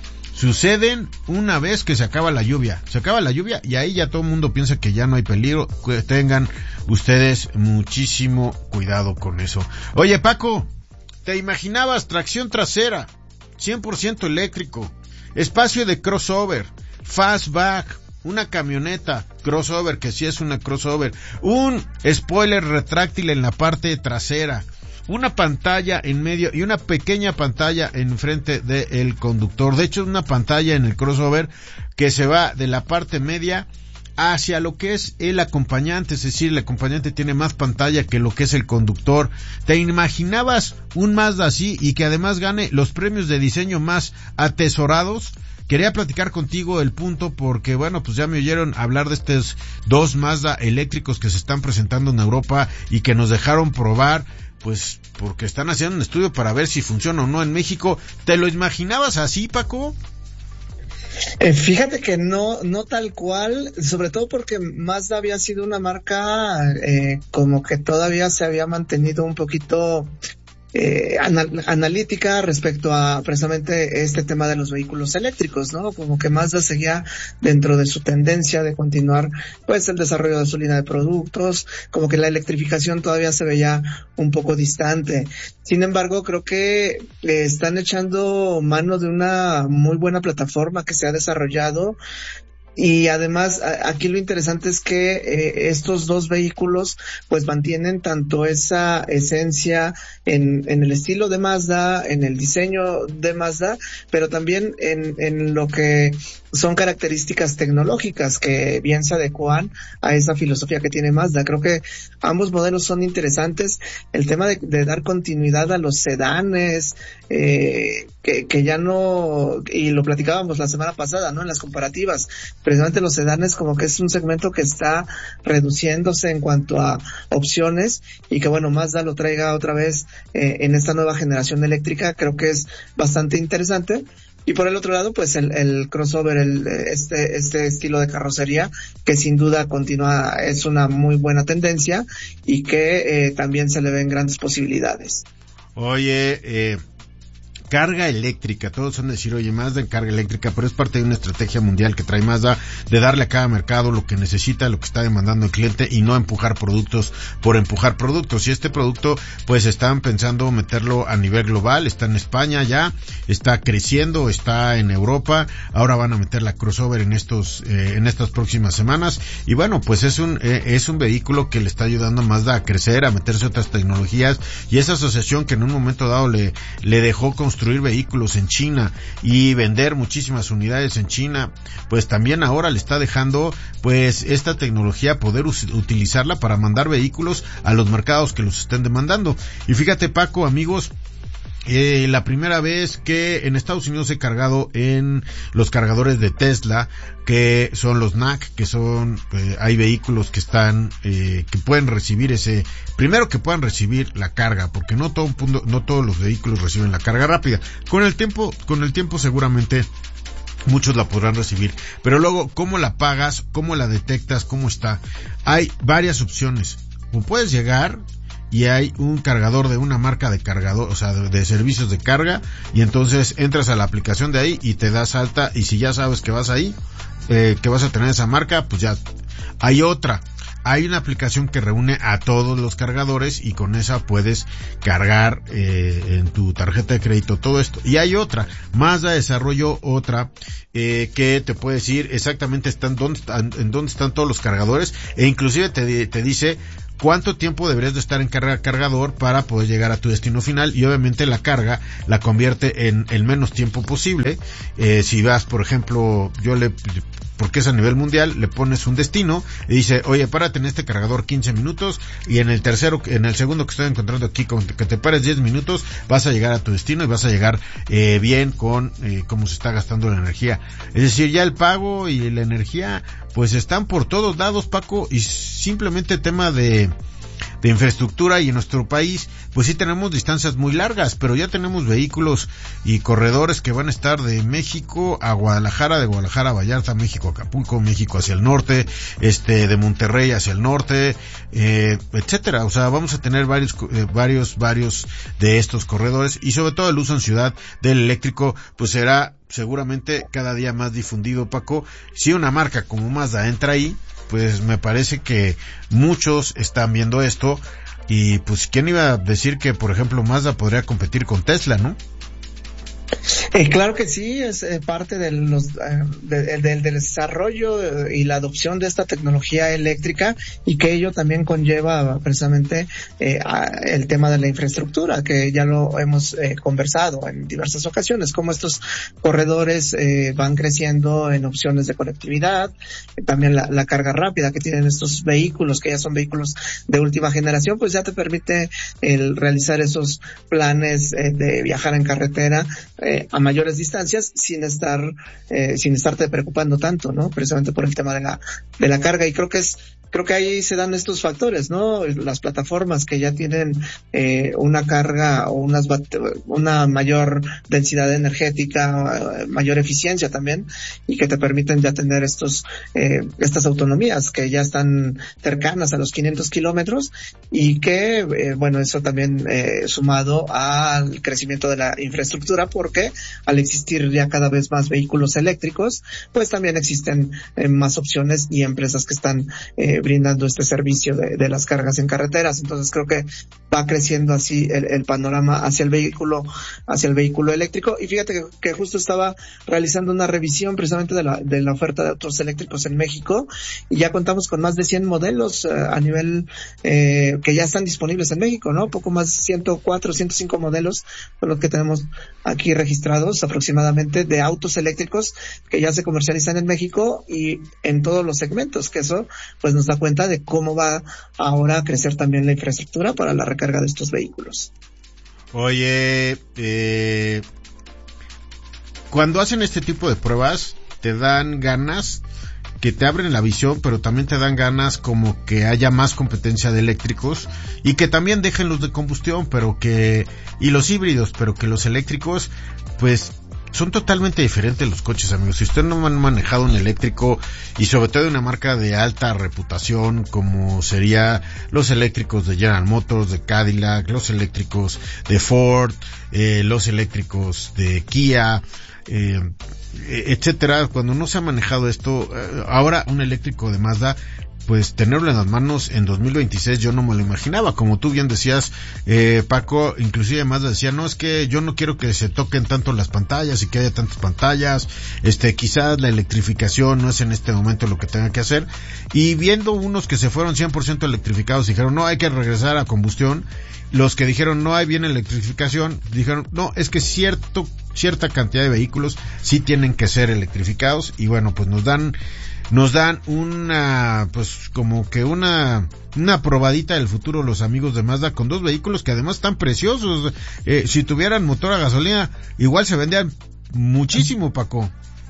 suceden una vez que se acaba la lluvia. Se acaba la lluvia y ahí ya todo el mundo piensa que ya no hay peligro. Tengan ustedes muchísimo cuidado con eso. Oye, Paco, ¿te imaginabas tracción trasera, cien por ciento eléctrico, espacio de crossover, fastback, una camioneta crossover, que sí es una crossover, un spoiler retráctil en la parte trasera, una pantalla en medio y una pequeña pantalla en frente del conductor? De hecho, una pantalla en el crossover que se va de la parte media hacia lo que es el acompañante, es decir, el acompañante tiene más pantalla que lo que es el conductor. ¿Te imaginabas un Mazda así y que además gane los premios de diseño más atesorados? Quería platicar contigo el punto porque, bueno, pues ya me oyeron hablar de estos dos Mazda eléctricos que se están presentando en Europa y que nos dejaron probar, pues porque están haciendo un estudio para ver si funciona o no en México. ¿Te lo imaginabas así, Paco? Eh, fíjate que no, no tal cual, sobre todo porque Mazda había sido una marca eh, como que todavía se había mantenido un poquito eh, anal- analítica respecto a precisamente este tema de los vehículos eléctricos, ¿no? Como que Mazda seguía dentro de su tendencia de continuar pues el desarrollo de su línea de productos, como que la electrificación todavía se veía un poco distante. Sin embargo, creo que le están echando mano de una muy buena plataforma que se ha desarrollado. Y además, aquí lo interesante es que eh, estos dos vehículos pues mantienen tanto esa esencia en, en el estilo de Mazda, en el diseño de Mazda, pero también en, en lo que son características tecnológicas que bien se adecuan a esa filosofía que tiene Mazda. Creo que ambos modelos son interesantes. El tema de, de dar continuidad a los sedanes, eh, que, que ya no, y lo platicábamos la semana pasada, ¿no? En las comparativas, precisamente los sedanes como que es un segmento que está reduciéndose en cuanto a opciones, y que bueno, Mazda lo traiga otra vez eh, en esta nueva generación eléctrica, creo que es bastante interesante. Y por el otro lado, pues el, el crossover, el, este, este estilo de carrocería, que sin duda continúa, es una muy buena tendencia y que eh, también se le ven grandes posibilidades. Oye, eh, carga eléctrica, todos van a decir, oye, Mazda en carga eléctrica, pero es parte de una estrategia mundial que trae Mazda de darle a cada mercado lo que necesita, lo que está demandando el cliente, y no empujar productos por empujar productos. Y este producto, pues están pensando meterlo a nivel global, está en España ya, está creciendo, está en Europa, ahora van a meter la crossover en estos, eh, en estas próximas semanas, y bueno, pues es un, eh, es un vehículo que le está ayudando a Mazda a crecer, a meterse otras tecnologías, y esa asociación que en un momento dado le, le dejó construir construir vehículos en China y vender muchísimas unidades en China, pues también ahora le está dejando pues esta tecnología poder us- utilizarla para mandar vehículos a los mercados que los estén demandando. Y fíjate, Paco, amigos, Eh, la primera vez que en Estados Unidos he cargado en los cargadores de Tesla, que son los N A C, que son, eh, hay vehículos que están, eh, que pueden recibir ese, primero que puedan recibir la carga, porque no todo un punto, no todos los vehículos reciben la carga rápida. Con el tiempo, con el tiempo seguramente muchos la podrán recibir, pero luego, ¿cómo la pagas? ¿Cómo la detectas? ¿Cómo está? Hay varias opciones. O puedes llegar y hay un cargador de una marca de cargador, o sea, de, de servicios de carga, y entonces entras a la aplicación de ahí y te das alta, y si ya sabes que vas ahí, eh, que vas a tener esa marca, pues ya. Hay otra, hay una aplicación que reúne a todos los cargadores y con esa puedes cargar eh, en tu tarjeta de crédito todo esto. Y hay otra, Mazda desarrolló otra eh, que te puede decir exactamente están dónde están, en dónde están todos los cargadores, e inclusive te, te dice cuánto tiempo deberías de estar en carga cargador para poder llegar a tu destino final, y obviamente la carga la convierte en el menos tiempo posible. Eh, si vas, por ejemplo, yo le, porque es a nivel mundial, le pones un destino y dice, oye, párate en este cargador quince minutos, y en el tercero, en el segundo que estoy encontrando aquí, con que te pares diez minutos, vas a llegar a tu destino y vas a llegar eh, bien con eh, cómo se está gastando la energía. Es decir, ya el pago y la energía pues están por todos lados, Paco, y simplemente tema de de infraestructura, y en nuestro país pues sí tenemos distancias muy largas, pero ya tenemos vehículos y corredores que van a estar de México a Guadalajara, de Guadalajara a Vallarta, México a Acapulco, México hacia el norte, este de Monterrey hacia el norte, eh, etcétera. O sea, vamos a tener varios eh, varios varios de estos corredores, y sobre todo el uso en ciudad del eléctrico pues será seguramente cada día más difundido, Paco. Si una marca como Mazda entra ahí, pues me parece que muchos están viendo esto, y pues quién iba a decir que, por ejemplo, Mazda podría competir con Tesla, ¿no? Eh, claro que sí, es eh, parte de los, eh, de, de, del desarrollo y la adopción de esta tecnología eléctrica, y que ello también conlleva precisamente eh, a, el tema de la infraestructura, que ya lo hemos eh, conversado en diversas ocasiones, cómo estos corredores eh, van creciendo en opciones de conectividad, eh, también la, la carga rápida que tienen estos vehículos, que ya son vehículos de última generación, pues ya te permite el realizar esos planes eh, de viajar en carretera Eh, a mayores distancias sin estar eh, sin estarte preocupando tanto, ¿no? Precisamente por el tema de la de la carga. Y creo que es creo que ahí se dan estos factores, ¿no? Las plataformas que ya tienen eh, una carga o unas una mayor densidad energética, mayor eficiencia también, y que te permiten ya tener estos eh, estas autonomías que ya están cercanas a los quinientos kilómetros, y que eh, bueno, eso también eh, sumado al crecimiento de la infraestructura, porque al existir ya cada vez más vehículos eléctricos, pues también existen eh, más opciones y empresas que están eh, brindando este servicio de, de las cargas en carreteras. Entonces creo que va creciendo así el, el panorama hacia el vehículo, hacia el vehículo eléctrico. Y fíjate que, que justo estaba realizando una revisión precisamente de la, de la oferta de autos eléctricos en México, y ya contamos con más de cien modelos eh, a nivel eh, que ya están disponibles en México, ¿no? Poco más de ciento cuatro, ciento cinco modelos son los que tenemos aquí registrados aproximadamente de autos eléctricos que ya se comercializan en México y en todos los segmentos, que eso pues nos da cuenta de cómo va ahora a crecer también la infraestructura para la recarga de estos vehículos. Oye, eh, cuando hacen este tipo de pruebas te dan ganas, que te abren la visión, pero también te dan ganas como que haya más competencia de eléctricos, y que también dejen los de combustión, pero que, y los híbridos, pero que los eléctricos, pues, son totalmente diferentes los coches, amigos. Si ustedes no han manejado un eléctrico, y sobre todo de una marca de alta reputación, como sería los eléctricos de General Motors, de Cadillac, los eléctricos de Ford, eh, los eléctricos de Kia, eh, etcétera, cuando no se ha manejado esto, ahora un eléctrico de Mazda, pues tenerlo en las manos en dos mil veintiséis yo no me lo imaginaba. Como tú bien decías, eh, Paco, inclusive Mazda decía, no, es que yo no quiero que se toquen tanto las pantallas y que haya tantas pantallas, este, quizás la electrificación no es en este momento lo que tenga que hacer, y viendo unos que se fueron cien por ciento electrificados, dijeron, no, hay que regresar a combustión. Los que dijeron no hay bien electrificación, dijeron no, es que cierto cierta cantidad de vehículos sí tienen que ser electrificados, y bueno, pues nos dan nos dan una, pues como que una, una probadita del futuro los amigos de Mazda con dos vehículos que además están preciosos. Eh, si tuvieran motor a gasolina, igual se vendían muchísimo, Paco.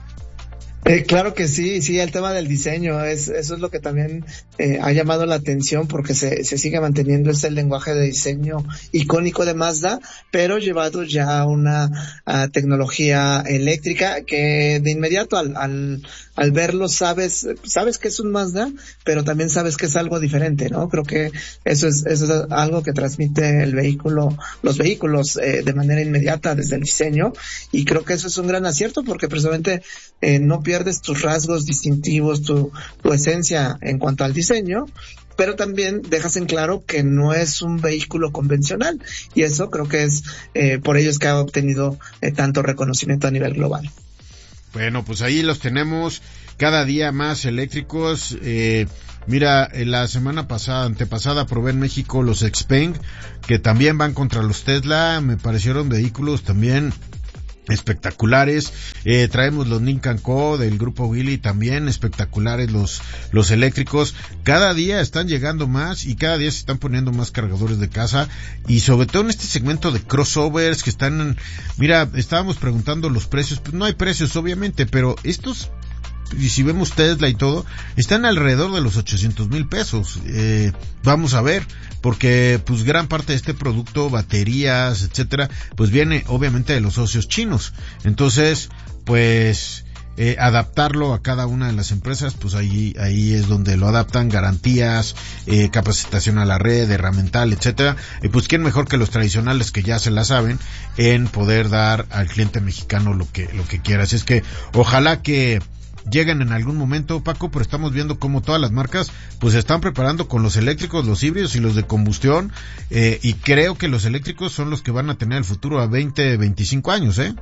Eh, claro que sí, sí, el tema del diseño, es, eso es lo que también eh, ha llamado la atención porque se, se sigue manteniendo ese lenguaje de diseño icónico de Mazda, pero llevado ya a una a tecnología eléctrica que de inmediato al, al, al verlo sabes, sabes que es un Mazda, pero también sabes que es algo diferente, ¿no? Creo que eso es, eso es algo que transmite el vehículo, los vehículos eh, de manera inmediata desde el diseño, y creo que eso es un gran acierto porque precisamente eh, no pierde pierdes tus rasgos distintivos, tu, tu esencia en cuanto al diseño, pero también dejas en claro que no es un vehículo convencional, y eso creo que es eh, por ello es que ha obtenido eh, tanto reconocimiento a nivel global. Bueno, pues ahí los tenemos cada día más eléctricos. Eh, mira, la semana pasada, antepasada, probé en México los Xpeng, que también van contra los Tesla. Me parecieron vehículos también espectaculares. Eh, traemos los Nincan Co del grupo Geely, también espectaculares los los eléctricos. Cada día están llegando más y cada día se están poniendo más cargadores de casa, y sobre todo en este segmento de crossovers que están, mira, estábamos preguntando los precios, pues no hay precios obviamente, pero estos, y si vemos Tesla y todo, están alrededor de los ochocientos mil pesos. Eh, vamos a ver, porque pues gran parte de este producto, baterías, etcétera, pues viene obviamente de los socios chinos. Entonces, pues eh, adaptarlo a cada una de las empresas, pues ahí ahí es donde lo adaptan, garantías, eh, capacitación a la red, herramental, etcétera. Y pues quién mejor que los tradicionales que ya se la saben en poder dar al cliente mexicano lo que lo que quiera. Así es que ojalá que llegan en algún momento, Paco, pero estamos viendo cómo todas las marcas pues se están preparando con los eléctricos, los híbridos y los de combustión, eh, y creo que los eléctricos son los que van a tener el futuro a veinte, veinticinco años, ¿eh?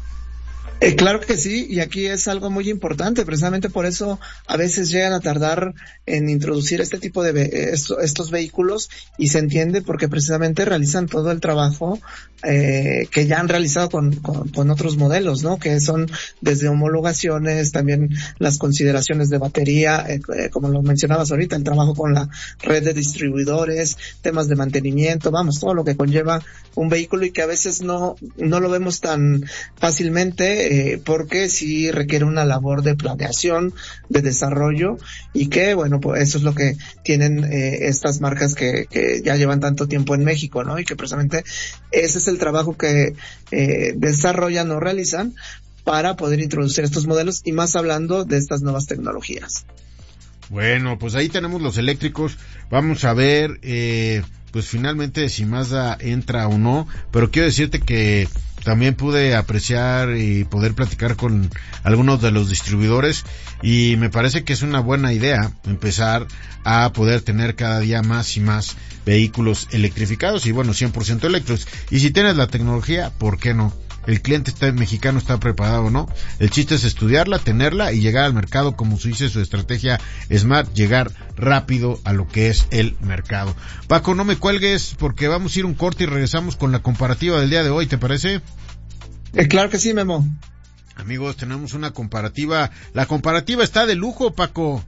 Eh, claro que sí, y aquí es algo muy importante, precisamente por eso a veces llegan a tardar en introducir este tipo de ve- esto, estos vehículos, y se entiende porque precisamente realizan todo el trabajo eh, que ya han realizado con, con, con otros modelos, ¿no? Que son desde homologaciones, también las consideraciones de batería, eh, eh, como lo mencionabas ahorita, el trabajo con la red de distribuidores, temas de mantenimiento, vamos, todo lo que conlleva un vehículo y que a veces no, no lo vemos tan fácilmente, Eh, porque sí requiere una labor de planeación, de desarrollo, y que bueno, pues eso es lo que tienen eh, estas marcas que, que ya llevan tanto tiempo en México, ¿no? Y que precisamente ese es el trabajo que eh, desarrollan o realizan para poder introducir estos modelos, y más hablando de estas nuevas tecnologías. Bueno, pues ahí tenemos los eléctricos. Vamos a ver, eh, pues finalmente si Mazda entra o no, pero quiero decirte que también pude apreciar y poder platicar con algunos de los distribuidores, y me parece que es una buena idea empezar a poder tener cada día más y más vehículos electrificados y bueno, cien por ciento eléctricos. Y si tienes la tecnología, ¿por qué no? El cliente está, mexicano está preparado o no. El chiste es estudiarla, tenerla y llegar al mercado, como se dice su estrategia Smart, llegar rápido a lo que es el mercado. Paco, no me cuelgues porque vamos a ir un corte y regresamos con la comparativa del día de hoy, ¿te parece? Eh, claro que sí, Memo. Amigos, tenemos una comparativa. La comparativa está de lujo, Paco.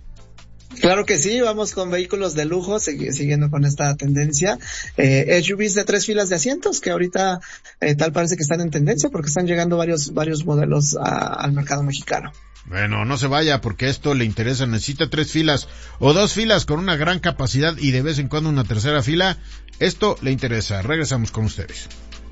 Claro que sí, vamos con vehículos de lujo, sig- siguiendo con esta tendencia. Eh, S U Vs de tres filas de asientos, que ahorita eh, tal parece que están en tendencia porque están llegando varios varios modelos a, al mercado mexicano. Bueno, no se vaya porque esto le interesa. Necesita tres filas o dos filas con una gran capacidad y de vez en cuando una tercera fila. Esto le interesa. Regresamos con ustedes.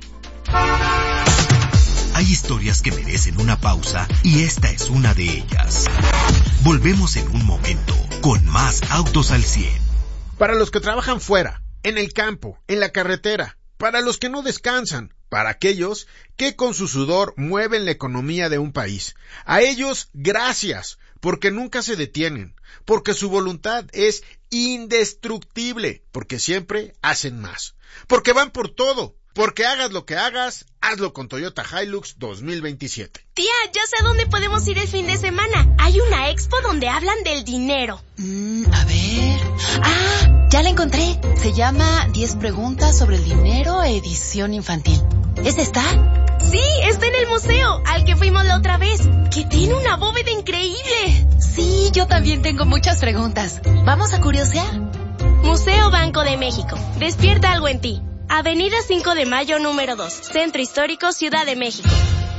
Hay historias que merecen una pausa y esta es una de ellas. Volvemos en un momento con más Autos al cien. Para los que trabajan fuera, en el campo, en la carretera, para los que no descansan, para aquellos que con su sudor mueven la economía de un país. A ellos, gracias, porque nunca se detienen, porque su voluntad es indestructible, porque siempre hacen más, porque van por todo. Porque hagas lo que hagas, hazlo con Toyota Hilux dos mil veintisiete. Tía, ya sé a dónde podemos ir el fin de semana. Hay una expo donde hablan del dinero. Mm, a ver... Ah, ya la encontré. Se llama diez preguntas sobre el dinero, edición infantil. ¿Es esta? Sí, está en el museo, al que fuimos la otra vez, que tiene una bóveda increíble. Sí, también tengo muchas preguntas. ¿Vamos a curiosear? Museo Banco de México. Despierta algo en ti. Avenida cinco de Mayo número dos, Centro Histórico, Ciudad de México.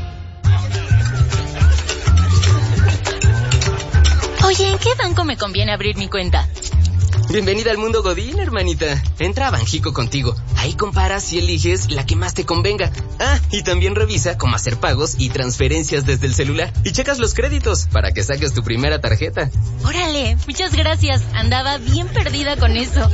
Oye, ¿en qué banco me conviene abrir mi cuenta? Bienvenida al mundo Godín, hermanita. Entra a Banjico contigo. Ahí comparas y eliges la que más te convenga. Ah, y también revisa cómo hacer pagos y transferencias desde el celular. Y checas los créditos para que saques tu primera tarjeta. Órale, muchas gracias. Andaba bien perdida con eso.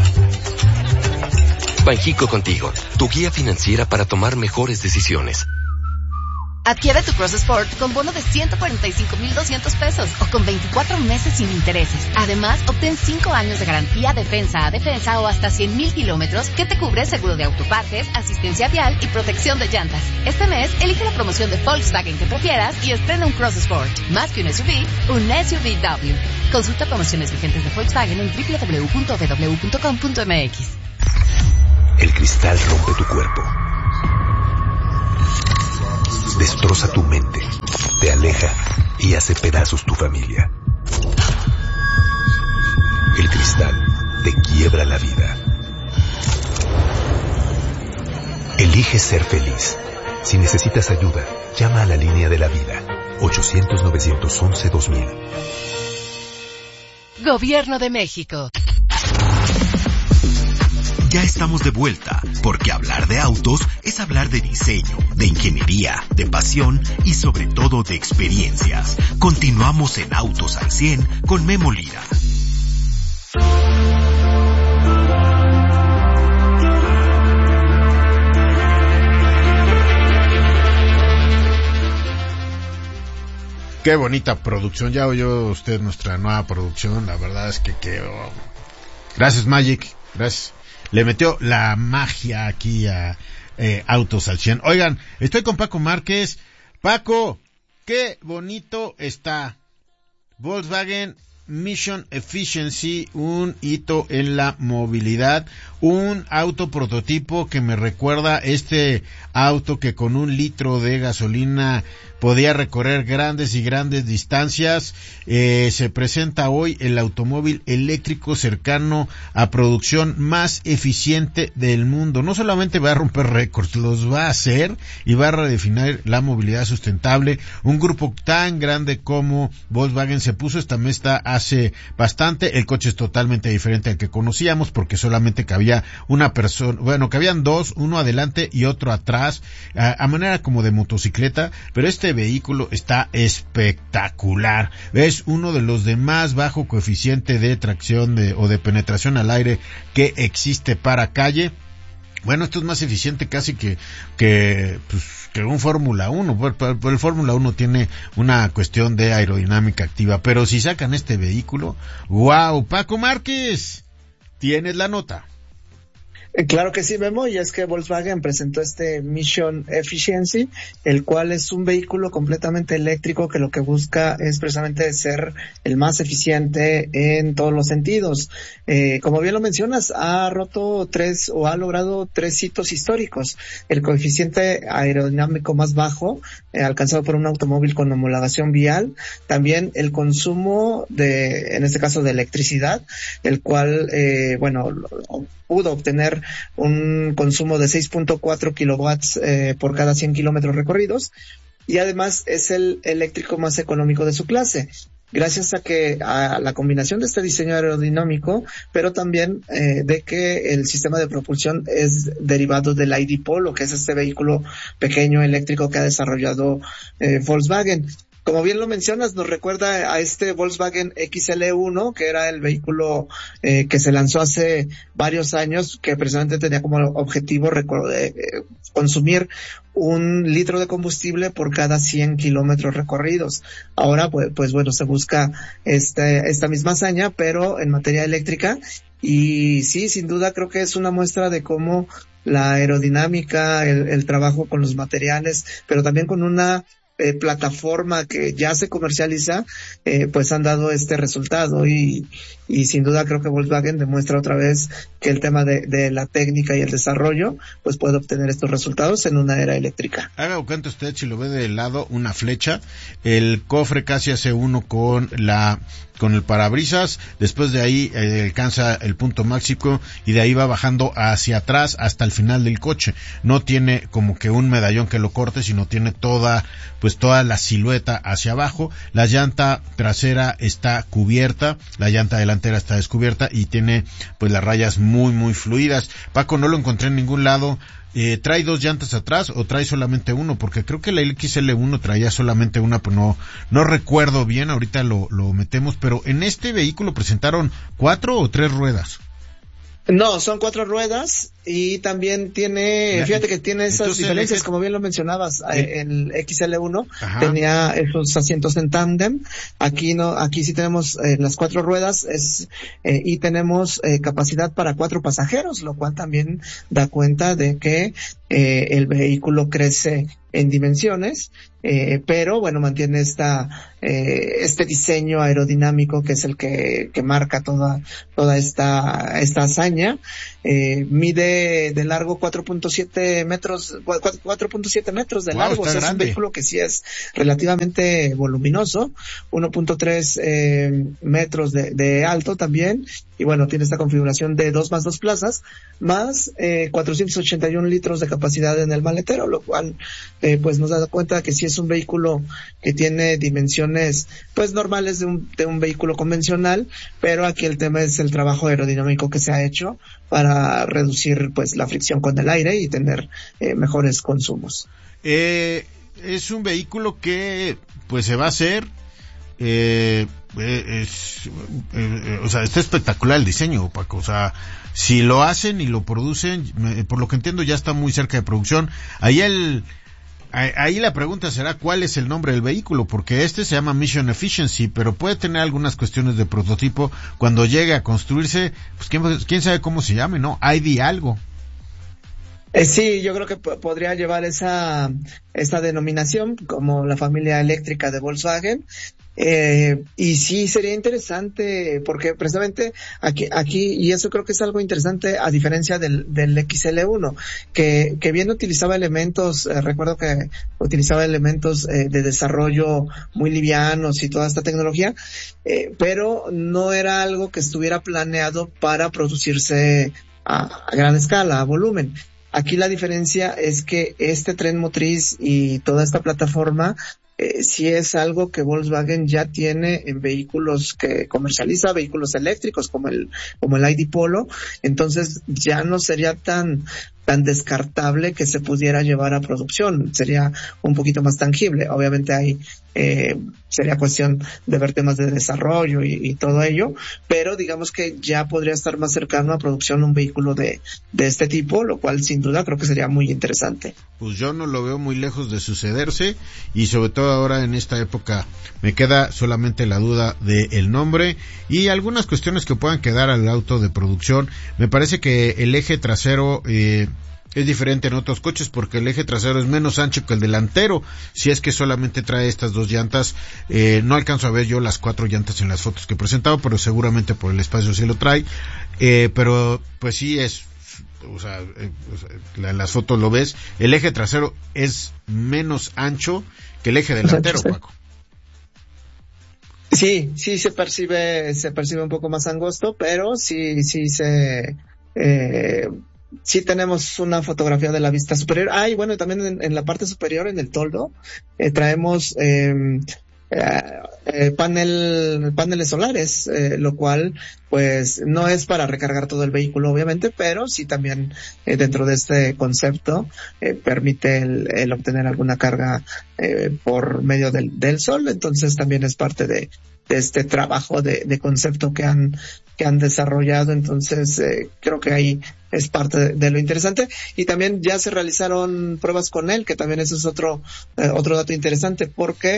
Banjico contigo, tu guía financiera para tomar mejores decisiones. Adquiere tu Cross Sport con bono de ciento cuarenta y cinco mil doscientos pesos o con veinticuatro meses sin intereses. Además, obtén cinco años de garantía defensa a defensa o hasta cien mil kilómetros que te cubre seguro de autopartes, asistencia vial y protección de llantas. Este mes, elige la promoción de Volkswagen que prefieras y estrena un Cross Sport. Más que un S U V, un S U V W. Consulta promociones vigentes de Volkswagen en doble u doble u doble u punto v w punto com punto m x. El cristal rompe tu cuerpo. Destroza tu mente, te aleja y hace pedazos tu familia. El cristal te quiebra la vida. Elige ser feliz. Si necesitas ayuda, llama a la línea de la vida. ochocientos, novecientos once, dos mil. Gobierno de México. Ya estamos de vuelta, porque hablar de autos es hablar de diseño, de ingeniería, de pasión y sobre todo de experiencias. Continuamos en Autos al cien con Memo Lira. Qué bonita producción, ya oyó usted nuestra nueva producción, la verdad es que qué... Oh. Gracias Magic, gracias. Le metió la magia aquí a eh, Autos al cien. Oigan, estoy con Paco Márquez. Paco, qué bonito está Volkswagen Mission Efficiency, un hito en la movilidad, un auto prototipo que me recuerda este auto que con un litro de gasolina podía recorrer grandes y grandes distancias. Eh, se presenta hoy el automóvil eléctrico cercano a producción más eficiente del mundo. No solamente va a romper récords, los va a hacer y va a redefinir la movilidad sustentable. Un grupo tan grande como Volkswagen se puso esta meta hace bastante. El coche es totalmente diferente al que conocíamos porque solamente cabía una persona, bueno, cabían dos, uno adelante y otro atrás, a, a manera como de motocicleta, pero este vehículo está espectacular. Es uno de los de más bajo coeficiente de tracción de, o de penetración al aire que existe para calle. Bueno, esto es más eficiente casi que que pues, que un Fórmula uno. El Fórmula uno tiene una cuestión de aerodinámica activa, pero si sacan este vehículo, wow, Paco Márquez, tienes la nota. Claro que sí, Memo, y es que Volkswagen presentó este Mission Efficiency, el cual es un vehículo completamente eléctrico que lo que busca es precisamente ser el más eficiente en todos los sentidos. Eh, como bien lo mencionas, ha roto tres o ha logrado tres hitos históricos. El coeficiente aerodinámico más bajo, eh, alcanzado por un automóvil con homologación vial. También el consumo de, en este caso de electricidad, el cual, eh, bueno, pudo obtener un consumo de seis punto cuatro kilowatts eh, por cada cien kilómetros recorridos, y además es el eléctrico más económico de su clase, gracias a que a la combinación de este diseño aerodinámico, pero también eh, de que el sistema de propulsión es derivado del I D Polo, que es este vehículo pequeño eléctrico que ha desarrollado eh, Volkswagen. Como bien lo mencionas, nos recuerda a este Volkswagen X L uno, que era el vehículo eh, que se lanzó hace varios años, que precisamente tenía como objetivo eh, consumir un litro de combustible por cada cien kilómetros recorridos. Ahora, pues, pues bueno, se busca este, esta misma hazaña, pero en materia eléctrica. Y sí, sin duda creo que es una muestra de cómo la aerodinámica, el, el trabajo con los materiales, pero también con una eh, plataforma que ya se comercializa, eh, pues han dado este resultado y, y sin duda creo que Volkswagen demuestra otra vez que el tema de, de la técnica y el desarrollo pues puede obtener estos resultados en una era eléctrica. Haga o cuenta usted, si lo ve de lado, una flecha, el cofre casi hace uno con la con el parabrisas, después de ahí eh, alcanza el punto máximo y de ahí va bajando hacia atrás hasta el final del coche. No tiene como que un medallón que lo corte, sino tiene toda, pues toda la silueta hacia abajo. La llanta trasera está cubierta, la llanta delantera está descubierta y tiene pues las rayas muy muy fluidas. Paco, no lo encontré en ningún lado. Eh, ¿trae dos llantas atrás o trae solamente uno? Porque creo que la X L uno traía solamente una, pero no, no recuerdo bien, ahorita lo, lo metemos, pero en este vehículo presentaron cuatro o tres ruedas. No, son cuatro ruedas y también tiene, fíjate que tiene esas Entonces, diferencias, el, como bien lo mencionabas, eh, el X L uno ajá. tenía esos asientos en tándem, aquí no, aquí sí tenemos eh, las cuatro ruedas es eh, y tenemos eh, capacidad para cuatro pasajeros, lo cual también da cuenta de que eh, el vehículo crece en dimensiones, eh, pero bueno, mantiene esta eh, este diseño aerodinámico que es el que, que marca toda toda esta esta hazaña. Eh, mide de largo cuatro punto siete metros, cuatro punto siete metros de largo, wow, o sea, grande. Es un vehículo que sí es relativamente voluminoso, uno punto tres eh, metros de, de alto también, y bueno, tiene esta configuración de dos más dos plazas, más eh, cuatrocientos ochenta y uno litros de capacidad en el maletero, lo cual eh, pues nos da cuenta que sí es un vehículo que tiene dimensiones pues normales de un, de un vehículo convencional, pero aquí el tema es el trabajo aerodinámico que se ha hecho para reducir pues la fricción con el aire y tener eh, mejores consumos. Eh, es un vehículo que pues se va a hacer eh, es, eh, o sea, está espectacular el diseño, Paco, o sea, si lo hacen y lo producen, por lo que entiendo ya está muy cerca de producción. Ahí el Ahí la pregunta será cuál es el nombre del vehículo, porque este se llama Mission Efficiency, pero puede tener algunas cuestiones de prototipo. Cuando llegue a construirse, pues quién, quién sabe cómo se llame, ¿no? I D algo. Eh, sí, yo creo que p- podría llevar esa, esa denominación, como la familia eléctrica de Volkswagen. Eh, y sí sería interesante, porque precisamente aquí, aquí, y eso creo que es algo interesante a diferencia del, del X L uno, que, que bien utilizaba elementos, eh, recuerdo que utilizaba elementos eh, de desarrollo muy livianos y toda esta tecnología, eh, pero no era algo que estuviera planeado para producirse a, a gran escala, a volumen. Aquí la diferencia es que este tren motriz y toda esta plataforma Eh, sí es algo que Volkswagen ya tiene en vehículos que comercializa, vehículos eléctricos como el como el I D Polo, entonces ya no sería tan tan descartable que se pudiera llevar a producción, sería un poquito más tangible. Obviamente hay eh, sería cuestión de ver temas de desarrollo y, y todo ello, pero digamos que ya podría estar más cercano a producción un vehículo de de este tipo, lo cual sin duda creo que sería muy interesante. Pues yo no lo veo muy lejos de sucederse, y sobre todo ahora en esta época me queda solamente la duda del nombre y algunas cuestiones que puedan quedar al auto de producción. Me parece que el eje trasero eh, es diferente en otros coches, porque el eje trasero es menos ancho que el delantero, si es que solamente trae estas dos llantas. Eh, no alcanzo a ver yo las cuatro llantas en las fotos que he presentado, pero seguramente por el espacio sí lo trae. Eh, pero pues sí es, o sea, eh, o sea la, en las fotos lo ves, el eje trasero es menos ancho que el eje delantero, Paco. Sí, sí se percibe, se percibe un poco más angosto, pero sí, sí se, eh, sí tenemos una fotografía de la vista superior. Ah, y bueno, también en, en la parte superior, en el toldo, eh, traemos, eh, eh, eh, panel, paneles solares, eh, lo cual, pues, no es para recargar todo el vehículo, obviamente, pero sí también, eh, dentro de este concepto, eh, permite el, el obtener alguna carga, eh, por medio del, del sol. Entonces también es parte de, de este trabajo de, de concepto que han, que han desarrollado. Entonces, eh, creo que ahí es parte de, de lo interesante. Y también ya se realizaron pruebas con él, que también eso es otro, eh, otro dato interesante, porque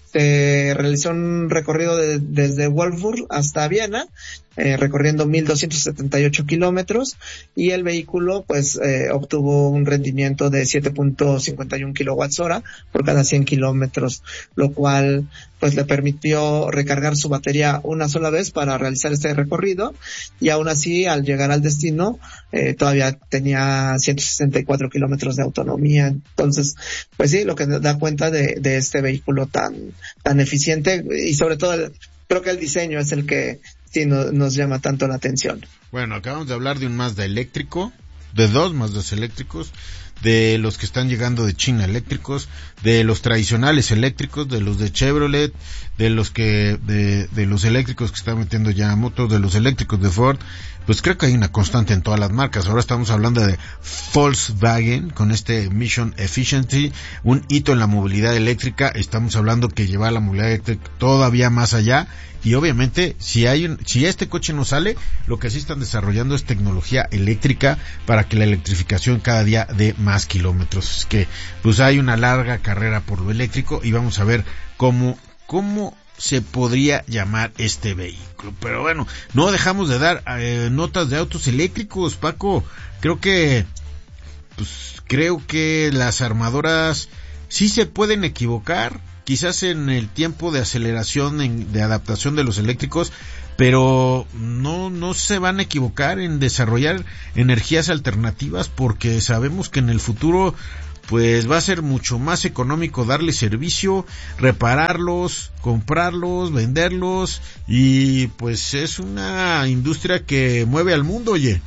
se realizó un recorrido de, desde Wolfsburg hasta Viena, eh, recorriendo mil doscientos setenta y ocho kilómetros, y el vehículo pues eh, obtuvo un rendimiento de siete punto cincuenta y uno kilowatts hora por cada cien kilómetros, lo cual pues le permitió recargar su batería una sola vez para realizar este recorrido, y aún así al llegar al destino eh, todavía tenía ciento sesenta y cuatro kilómetros de autonomía. Entonces pues sí, lo que da cuenta de, de este vehículo tan tan eficiente, y sobre todo el, creo que el diseño es el que sí no, nos llama tanto la atención. Bueno, acabamos de hablar de un Mazda eléctrico, de dos Mazdas eléctricos, de los que están llegando de China eléctricos, de los tradicionales eléctricos, de los de Chevrolet, de los que de, de los eléctricos que están metiendo ya motos, de los eléctricos de Ford. Pues creo que hay una constante en todas las marcas. Ahora estamos hablando de Volkswagen con este Mission Efficiency, un hito en la movilidad eléctrica. Estamos hablando que lleva la movilidad eléctrica todavía más allá, y obviamente si hay un, si este coche no sale, lo que sí están desarrollando es tecnología eléctrica para que la electrificación cada día dé más kilómetros. Es que pues hay una larga carrera por lo eléctrico, y vamos a ver cómo cómo se podría llamar este vehículo. Pero bueno, no dejamos de dar eh, notas de autos eléctricos, Paco. Creo que pues creo que las armadoras sí se pueden equivocar, quizás en el tiempo de aceleración, en, de adaptación de los eléctricos, pero no no se van a equivocar en desarrollar energías alternativas, porque sabemos que en el futuro pues va a ser mucho más económico darle servicio, repararlos, comprarlos, venderlos, y pues es una industria que mueve al mundo, oye.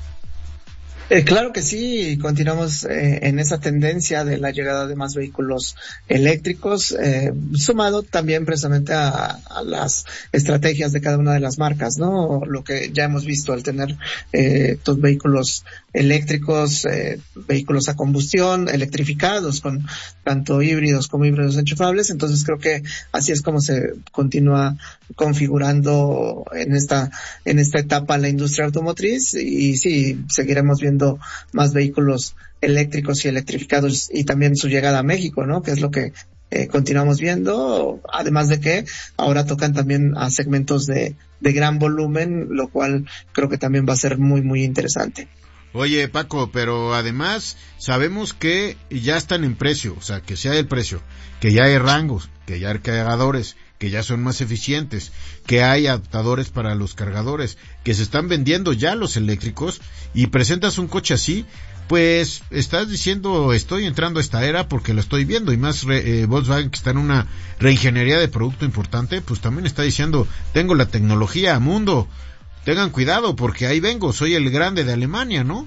Eh, claro que sí, continuamos eh, en esa tendencia de la llegada de más vehículos eléctricos, eh, sumado también precisamente a, a las estrategias de cada una de las marcas, ¿no? Lo que ya hemos visto al tener eh, estos vehículos eléctricos, eh, vehículos a combustión, electrificados, con tanto híbridos como híbridos enchufables. Entonces creo que así es como se continúa configurando en esta en esta etapa la industria automotriz, y sí, seguiremos viendo más vehículos eléctricos y electrificados, y también su llegada a México, ¿no? Que es lo que eh, continuamos viendo, además de que ahora tocan también a segmentos de, de gran volumen, lo cual creo que también va a ser muy, muy interesante. Oye, Paco, pero además sabemos que ya están en precio, o sea, que sea el precio, que ya hay rangos, que ya hay cargadores, que ya son más eficientes, que hay adaptadores para los cargadores, que se están vendiendo ya los eléctricos, y presentas un coche así, pues estás diciendo estoy entrando a esta era porque lo estoy viendo, y más re, eh, Volkswagen, que está en una reingeniería de producto importante, pues también está diciendo tengo la tecnología, mundo, tengan cuidado porque ahí vengo, soy el grande de Alemania, ¿no?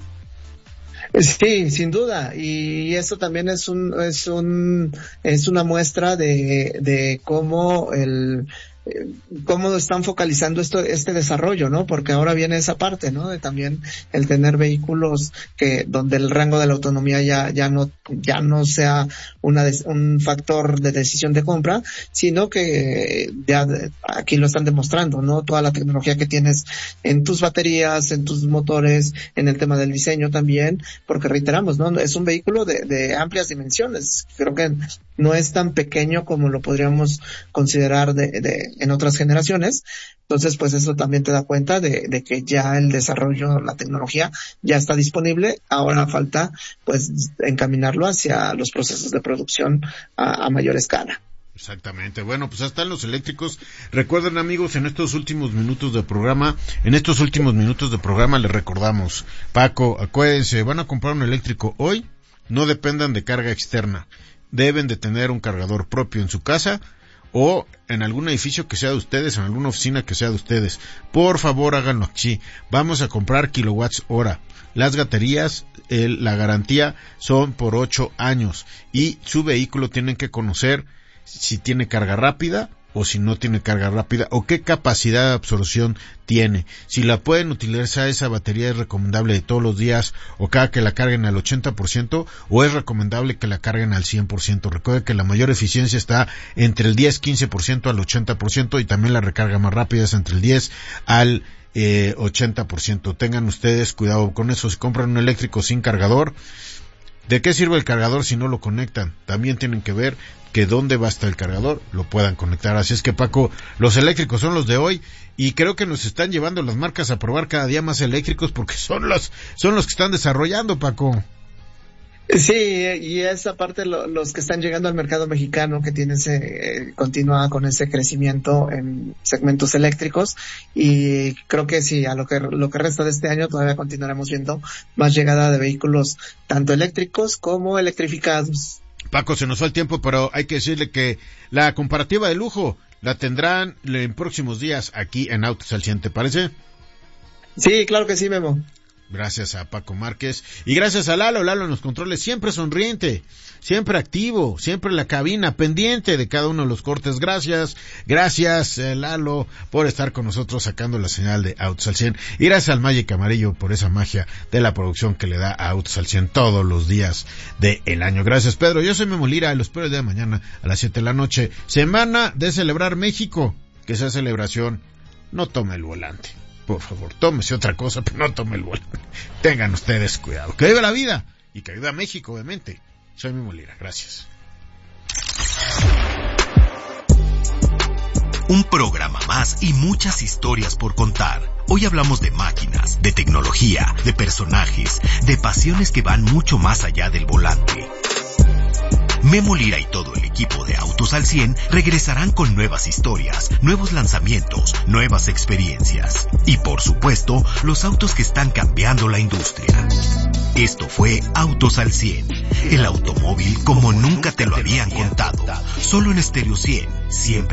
Sí, sin duda, y eso también es un es un es una muestra de de cómo el cómo están focalizando esto este desarrollo, ¿no? Porque ahora viene esa parte, ¿no? De también el tener vehículos que donde el rango de la autonomía ya ya no ya no sea una des, un factor de decisión de compra, sino que ya aquí lo están demostrando, ¿no? Toda la tecnología que tienes en tus baterías, en tus motores, en el tema del diseño también, porque reiteramos, ¿no? Es un vehículo de, de amplias dimensiones. Creo que no es tan pequeño como lo podríamos considerar de, de en otras generaciones. Entonces, pues eso también te da cuenta de, de que ya el desarrollo, la tecnología ya está disponible. Ahora falta, pues, encaminarlo hacia los procesos de producción a, a mayor escala. Exactamente. Bueno, pues hasta en los eléctricos. Recuerden, amigos, en estos últimos minutos de programa, en estos últimos minutos de programa les recordamos, Paco, acuérdense, van a comprar un eléctrico hoy, no dependan de carga externa. Deben de tener un cargador propio en su casa o en algún edificio que sea de ustedes, en alguna oficina que sea de ustedes. Por favor, háganlo así. Vamos a comprar kilowatts hora. Las baterías, el, la garantía son por ocho años, y su vehículo tienen que conocer si tiene carga rápida o si no tiene carga rápida, o qué capacidad de absorción tiene. Si la pueden utilizar, esa batería es recomendable de todos los días, o cada que la carguen al ochenta por ciento, o es recomendable que la carguen al cien por ciento. Recuerden que la mayor eficiencia está entre el diez a quince por ciento al ochenta por ciento, y también la recarga más rápida es entre el diez al eh, ochenta por ciento. Tengan ustedes cuidado con eso. Si compran un eléctrico sin cargador, ¿De qué sirve el cargador si no lo conectan? También tienen que ver que dónde va a estar el cargador, lo puedan conectar. Así es que, Paco, los eléctricos son los de hoy y creo que nos están llevando las marcas a probar cada día más eléctricos porque son los, son los que están desarrollando, Paco. Sí, y esa parte lo, los que están llegando al mercado mexicano que tiene ese, eh, continúa con ese crecimiento en segmentos eléctricos y creo que sí, a lo que, lo que resta de este año todavía continuaremos viendo más llegada de vehículos tanto eléctricos como electrificados. Paco, se nos fue el tiempo, pero hay que decirle que la comparativa de lujo la tendrán en próximos días aquí en Autos al cien, ¿te parece? Sí, claro que sí, Memo. Gracias a Paco Márquez y gracias a Lalo, Lalo en los controles, siempre sonriente, siempre activo, siempre en la cabina, pendiente de cada uno de los cortes. Gracias, gracias eh, Lalo por estar con nosotros sacando la señal de Autos al cien y gracias al Magic Amarillo por esa magia de la producción que le da a Autos al cien todos los días del año. Gracias, Pedro. Yo soy Memo Lira y los espero el día de mañana a las siete de la noche. Semana de celebrar México, que sea celebración, no tome el volante. Por favor, tómese otra cosa, pero no tome el volante. Tengan ustedes cuidado. Que viva la vida y que viva México, obviamente. Soy Memo Lira, gracias. Un programa más y muchas historias por contar. Hoy hablamos de máquinas, de tecnología, de personajes, de pasiones que van mucho más allá del volante. Memo Lira y todo el equipo de Autos al cien regresarán con nuevas historias, nuevos lanzamientos, nuevas experiencias. Y por supuesto, los autos que están cambiando la industria. Esto fue Autos al cien, el automóvil como nunca te lo habían contado. Solo en Stereo cien, siempre